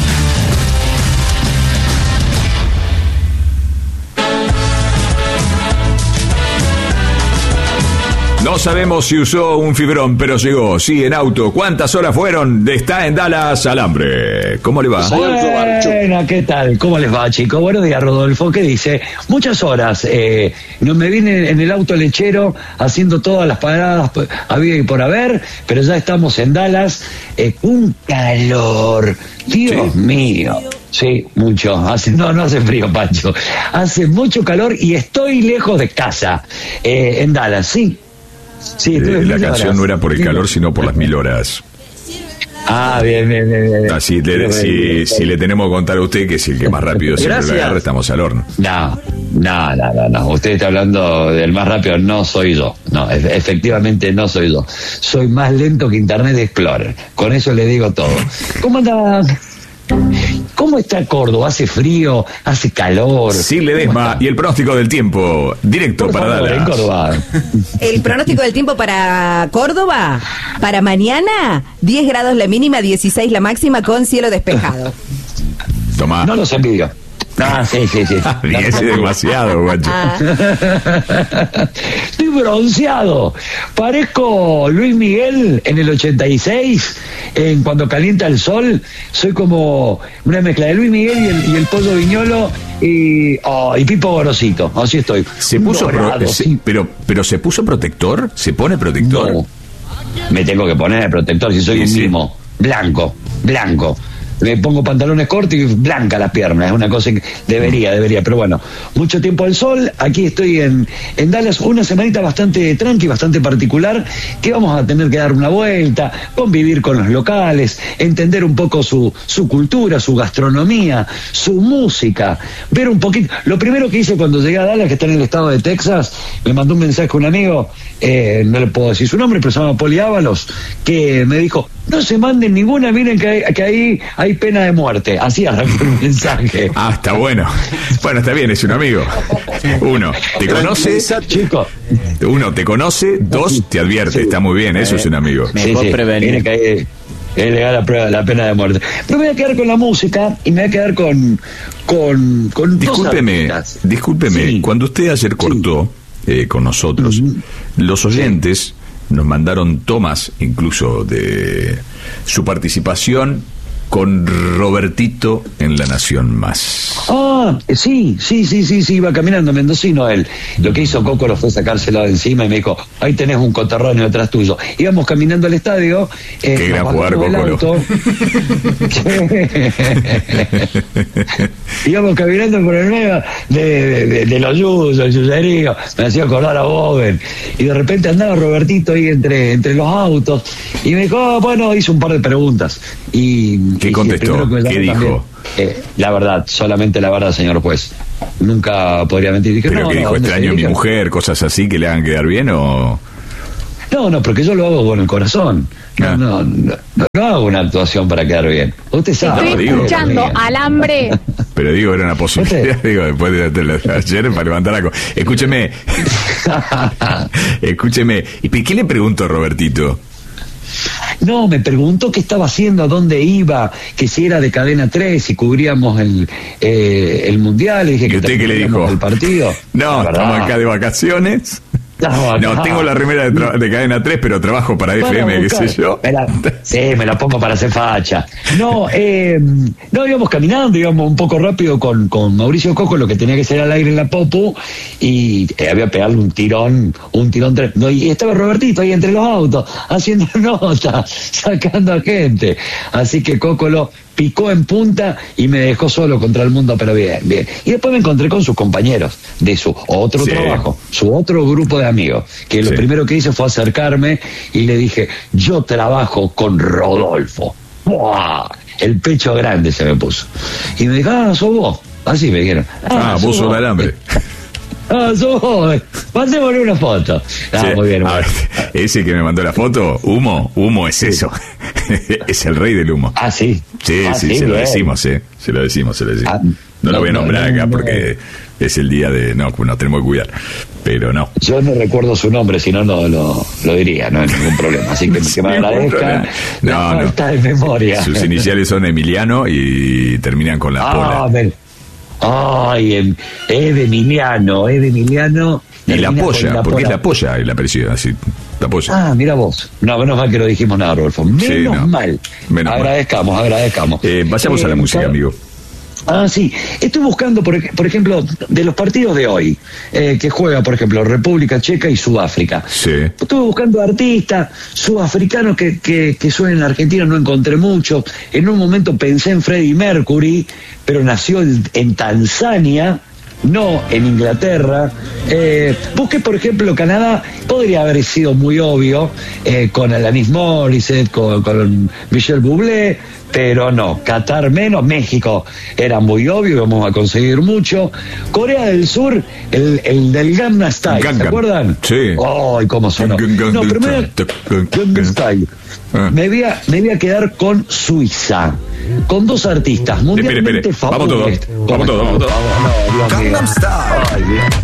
No sabemos si usó un fibrón, pero llegó. Sí, en auto. ¿Cuántas horas fueron? Está en Dallas, Alambre. ¿Cómo le va? Bueno, ¿qué tal? ¿Cómo les va, chicos? Buenos días, Rodolfo. ¿Qué dice? Muchas horas. Eh, no me vine en el auto lechero haciendo todas las paradas había y por haber, pero ya estamos en Dallas. Eh, un calor. Dios ¿Sí? mío. Sí, mucho. Hace, no, no hace frío, Pancho. Hace mucho calor y estoy lejos de casa. Eh, en Dallas, sí. Sí, eh, la canción horas. No era por el calor, sino por las mil horas. Ah, bien, bien, bien. bien. Así, le, bien, si, bien, bien. si le tenemos que contar a usted que es el que más rápido siempre lo agarra, estamos al horno. No, no, no, no, no. Usted está hablando del más rápido, no soy yo. No, e- efectivamente no soy yo. Soy más lento que Internet Explorer. Con eso le digo todo. ¿Cómo anda? ¿Cómo está Córdoba? ¿Hace frío? ¿Hace calor? Sí, Ledesma. Y el pronóstico del tiempo, directo Por para favor, Dallas. Córdoba. El pronóstico del tiempo para Córdoba, para mañana, diez grados la mínima, dieciséis la máxima, con cielo despejado. Tomá. No los envidio. Ah, sí, sí, sí. diez es demasiado, guacho. Ah. Estoy bronceado. Parezco Luis Miguel en el ochenta y seis, en Cuando calienta el sol. Soy como una mezcla de Luis Miguel y el, y el Pollo Viñolo y, oh, y Pipo Gorosito. Así estoy. Se puso Dorado, pro, sí. pero, pero ¿se puso protector? ¿Se pone protector? No. Me tengo que poner el protector si soy sí, un sí. mimo. Blanco, blanco. Me pongo pantalones cortos y blanca las piernas, es una cosa que debería, debería, pero bueno, mucho tiempo al sol, aquí estoy en, en Dallas, una semanita bastante tranqui, bastante particular, que vamos a tener que dar una vuelta, convivir con los locales, entender un poco su, su cultura, su gastronomía, su música, ver un poquito. Lo primero que hice cuando llegué a Dallas, que está en el estado de Texas, me mandó un mensaje un amigo, eh, no le puedo decir su nombre, pero se llama Poli Ábalos, que me dijo, no se manden ninguna, miren que, hay, que ahí hay pena de muerte. Así arrancó el mensaje. Ah, está bueno. Bueno, está bien, es un amigo. Uno, te conoce. Chico. Uno, te conoce. Dos, te advierte. Sí. Está muy bien, eso eh, es un amigo. Sí, sí. Miren que hay, es legal la prueba, la pena de muerte. Pero me voy a quedar con la música y me voy a quedar con... con, con discúlpeme, discúlpeme. Sí. Cuando usted ayer cortó sí. eh, con nosotros, uh-huh. los oyentes... Sí. nos mandaron tomas incluso de su participación con Robertito en La Nación Más. Ah, sí, sí, sí, sí, sí, iba caminando mendocino él. Lo que hizo Coco lo fue sacárselo de encima y me dijo, ahí tenés un coterráneo detrás tuyo. Íbamos caminando al estadio. Eh, Qué gran jugar, Coco. Íbamos caminando por el medio de, de, de los yuzos, el yuyerío, me hacía acordar a Boben. Y de repente andaba Robertito ahí entre, entre los autos y me dijo, oh, bueno, hizo un par de preguntas. Y, ¿Qué y contestó? ¿Qué dijo? También, eh, la verdad, solamente la verdad, señor juez. Nunca podría mentir. Dije, ¿Pero no, qué no, dijo? ¿Extraño a mi mujer? ¿Cosas así que le hagan quedar bien o...? No, no, porque yo lo hago con el corazón. No, ah. no, no, no, no hago una actuación para quedar bien. Usted sabe. Estoy escuchando alambre. Pero digo, era una posibilidad, digo, después de, de, de ayer para levantar algo. Escúcheme. Escúcheme. ¿Y qué le preguntó Robertito? No, me preguntó qué estaba haciendo, a dónde iba, que si era de Cadena tres, si cubríamos el, eh, el Mundial. Y dije ¿Y que usted qué le dijo? El partido. No, estamos acá de vacaciones. No, no, tengo la remera de, tra- de Cadena tres, pero trabajo para F M, qué sé yo. Me la, sí, me la pongo para hacer facha. No, eh, no, íbamos caminando, íbamos un poco rápido con, con Mauricio Coco, lo que tenía que ser al aire en la Popu, y eh, había pegado un tirón, un tirón, tre- no, y estaba Robertito ahí entre los autos, haciendo notas, sacando a gente. Así que Coco lo picó en punta y me dejó solo contra el mundo, pero bien, bien. Y después me encontré con sus compañeros de su otro sí. trabajo, su otro grupo de amigos, que lo sí. primero que hice fue acercarme y le dije, yo trabajo con Rodolfo. ¡Buah! El pecho grande se me puso. Y me dijo, ah, sos vos. Así me dijeron. Ah, ah vos sos el alambre. Ah, sos vos. Mandémosle una foto. Ah, sí. muy bien. A ver, ese que me mandó la foto, humo, humo es sí. eso. Es el rey del humo. Ah, sí. Sí, ah, sí, sí, se bien. lo decimos, sí. Se lo decimos, se lo decimos. Ah, no, no lo voy a nombrar no, no, acá no, porque no. es el día de... No, nos tenemos que cuidar. Pero no. Yo no recuerdo su nombre, si no, no lo, lo diría, no hay ningún problema. Así que, que me agradezca. No, no. Está de memoria. Sus iniciales son Emiliano y terminan con la ah, pola. Ver. Ay, es de Emiliano, es de Emiliano. Y la polla, porque es la polla y la apellido, así, la polla. Ah, mira vos. No, menos mal que no dijimos nada, Rodolfo. Menos sí, no. mal. Menos agradezcamos, mal. agradezcamos. Eh, vayamos eh, a la música, para... amigo. Ah, sí. Estoy buscando, por, por ejemplo, de los partidos de hoy, eh, que juega, por ejemplo, República Checa y Sudáfrica. Sí. Estuve buscando artistas sudafricanos que, que, que suenen en Argentina, no encontré mucho. En un momento pensé en Freddie Mercury, pero nació en, en Tanzania, no en Inglaterra. Eh, busqué, por ejemplo, Canadá, podría haber sido muy obvio, eh, con Alanis Morissette, con, con Michel Bublé, pero no, Qatar menos, México era muy obvio, vamos a conseguir mucho. Corea del Sur, el, el del Gangnam Style, Gangnam. ¿se acuerdan? Sí. ¡Ay, cómo sonó! No, pero me, Gangnam Style. Ah. Me, voy a, me voy a quedar con Suiza, con dos artistas mundialmente famosos. Vamos todos, vamos todos, vamos todos. Gangnam Style. Ay,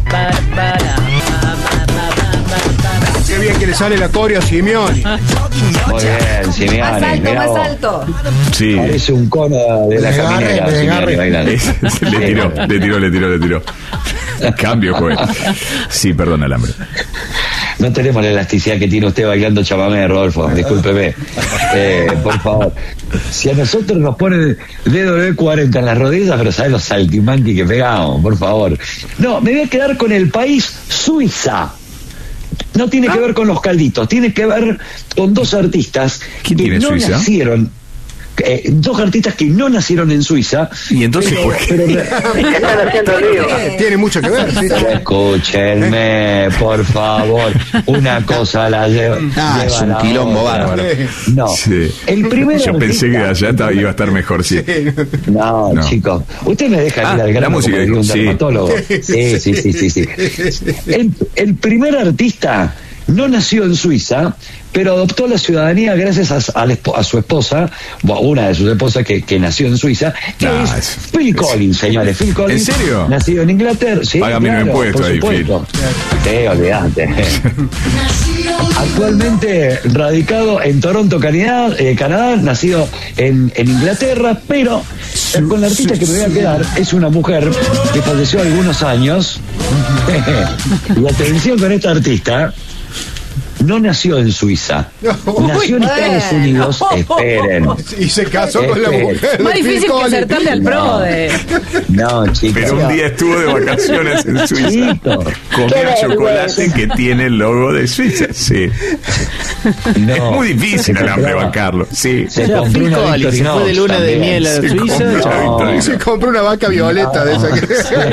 qué bien que le sale la coreo a Simeone. Muy bien, Simeone. Más alto, más vos. alto. Sí. Parece un cono de la caminera. Le tiró, le tiró, le tiró, le tiró. Cambio, joven. Sí, perdón, Alambre. No tenemos la elasticidad que tiene usted bailando chamamé, Rodolfo. Discúlpeme. Eh, por favor. Si a nosotros nos ponen D W cuarenta en las rodillas, pero ¿sabes los saltimanqui que pegamos? Por favor. No, me voy a quedar con el país Suiza. No tiene que ver con los calditos, tiene que ver con dos artistas que no Suiza? nacieron. Eh, dos artistas que no nacieron en Suiza. Y entonces, pero, ¿por qué? Pero, están haciendo lío. Tiene mucho que ver. ¿Sí? Escúchenme, por favor. Una cosa la lleva. Ah, lleva es un quilombo bárbaro. No. Sí. El primero. Yo pensé que allá iba a estar mejor, sí. No, no. chicos. Usted me deja ir ah, al grano la música, como un sí. dermatólogo. Sí, sí, sí, sí, sí. El, el primer artista no nació en Suiza, pero adoptó la ciudadanía gracias a, a, a su esposa, una de sus esposas que, que nació en Suiza, que ah, es, es Phil es, Collins, señores. Phil Collins. ¿En serio? Nacido en Inglaterra. Sí, págame claro, un impuesto ahí, Phil. Sí, olvidate. Actualmente radicado en Toronto, Canadá, eh, Canadá nacido en, en Inglaterra, pero eh, con la artista que me voy a quedar es una mujer que falleció algunos años. Y atención con esta artista. no nació en Suiza, nació en Uy, Estados bueno. Unidos. Esperen. Y se casó con la Esperen. mujer. Más de difícil Phil que Collins. acertarle al No. PRODE. No, chicos. Pero un día estuvo de vacaciones en Suiza. Chicos. Comió Qué chocolate vergüenza. que tiene el logo de Suiza. Sí. No. Es muy difícil Se al hambre compraba. bancarlo. Sí. Se O sea, compró Phil una Collins se Victorinox fue de luna de también. miel a Se Suiza. compró una chao. Victorinox. Se compró una vaca violeta de esa que...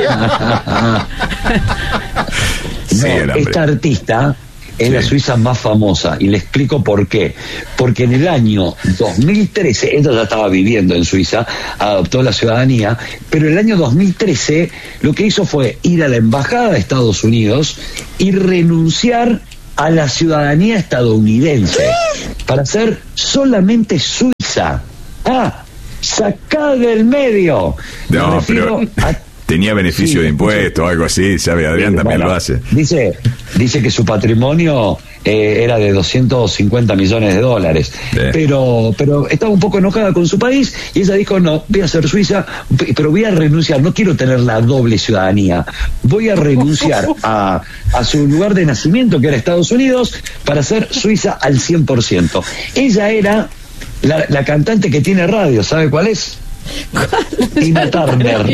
Sí, No, el hambre. esta artista es Sí. la Suiza más famosa y le explico por qué. Porque en el año dos mil trece, ella ya estaba viviendo en Suiza, adoptó la ciudadanía, pero en el año dos mil trece lo que hizo fue ir a la embajada de Estados Unidos y renunciar a la ciudadanía estadounidense para ser solamente suiza. Ah, sacada del medio. Me No, refiero pero a tenía beneficio Sí. de impuesto o algo así. Sabe, Adrián Sí, también bueno, lo hace. Dice, dice que su patrimonio eh, era de doscientos cincuenta millones de dólares, Sí. pero pero estaba un poco enojada con su país y ella dijo, no, voy a ser suiza, p- pero voy a renunciar, no quiero tener la doble ciudadanía, voy a renunciar a, a su lugar de nacimiento, que era Estados Unidos, para ser suiza al cien por ciento. Ella era la, la cantante que tiene radio, ¿sabe cuál es? Tina Turner.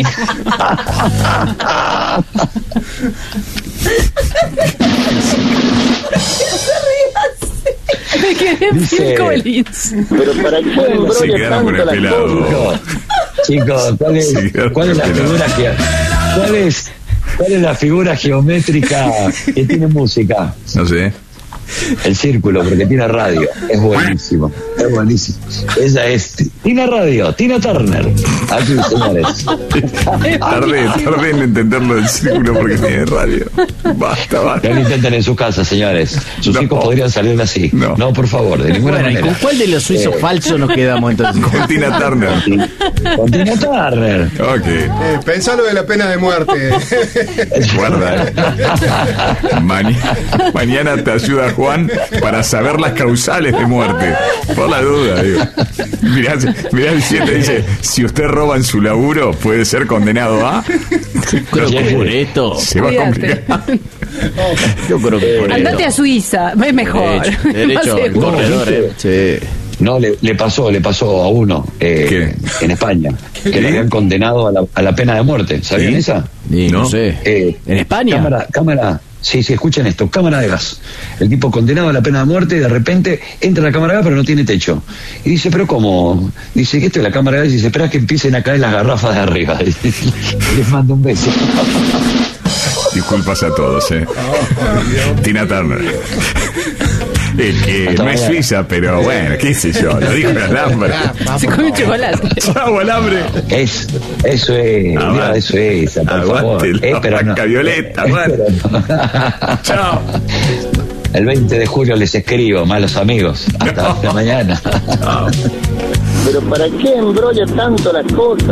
Me quedé en Dice- Phil Collins. Pero para qué Se embrolle quedaron con tanto el la pelado. cosa. Chicos, ¿cuál es, Sí, claro, cuál es la claro. figura ge- cuál es, cuál es la figura geométrica que tiene música? No sé. El círculo, porque tiene radio. Es buenísimo. Es buenísimo. Ella es Tina Radio, Tina Turner. Aquí, señores. Tardé, tardé en entenderlo del círculo porque tiene radio. Basta, basta. No lo intenten en su casa, señores. Sus No. hijos podrían salir así. No. No, por favor, de ninguna Bueno, ¿y manera. con cuál de los suizos Eh, falsos nos quedamos entonces? Con Tina Turner. Con Tina Turner. Ok. Eh, pensá lo de la pena de muerte. Guarda. eh. Maña- mañana te ayuda Juan para saber las causales de muerte. Por la duda, digo. Mirá, mirá el siete, dice: si usted roba en su laburo, puede ser condenado a. Creo que por esto. Se va a Cuídate. complicar. Yo creo que por Andate a esto. Suiza, es mejor. Derecho, Más derecho al seguro. corredor, eh. Sí. No, le, le pasó, le pasó a uno eh, en España, que le habían condenado a la, a la pena de muerte. ¿Sabían ¿Sí? esa? Y no, ¿No? sé. Eh, ¿En España? Cámara, cámara, sí, sí, escuchen esto, cámara de gas. El tipo condenado a la pena de muerte y de repente entra a la cámara de gas pero no tiene techo. Y dice, pero ¿cómo? Dice que esto es la cámara de gas y dice, espera que empiecen a caer las garrafas de arriba. Les mando un beso. Disculpas a todos, eh. Tina Turner. Es que Hasta no es mañana. Suiza, pero bueno, qué sé yo, lo dijo el alambre. Se come un chocolate. Chau, alambre. Es, eso es, Aguante. mira, eso es, por favor. Aguante la Eh, pero no. vaca violeta, Eh, bueno. pero no. Chao. El veinte de julio les escribo, malos amigos. Hasta, hasta mañana. Chao. Pero para qué embrolle tanto la cosa.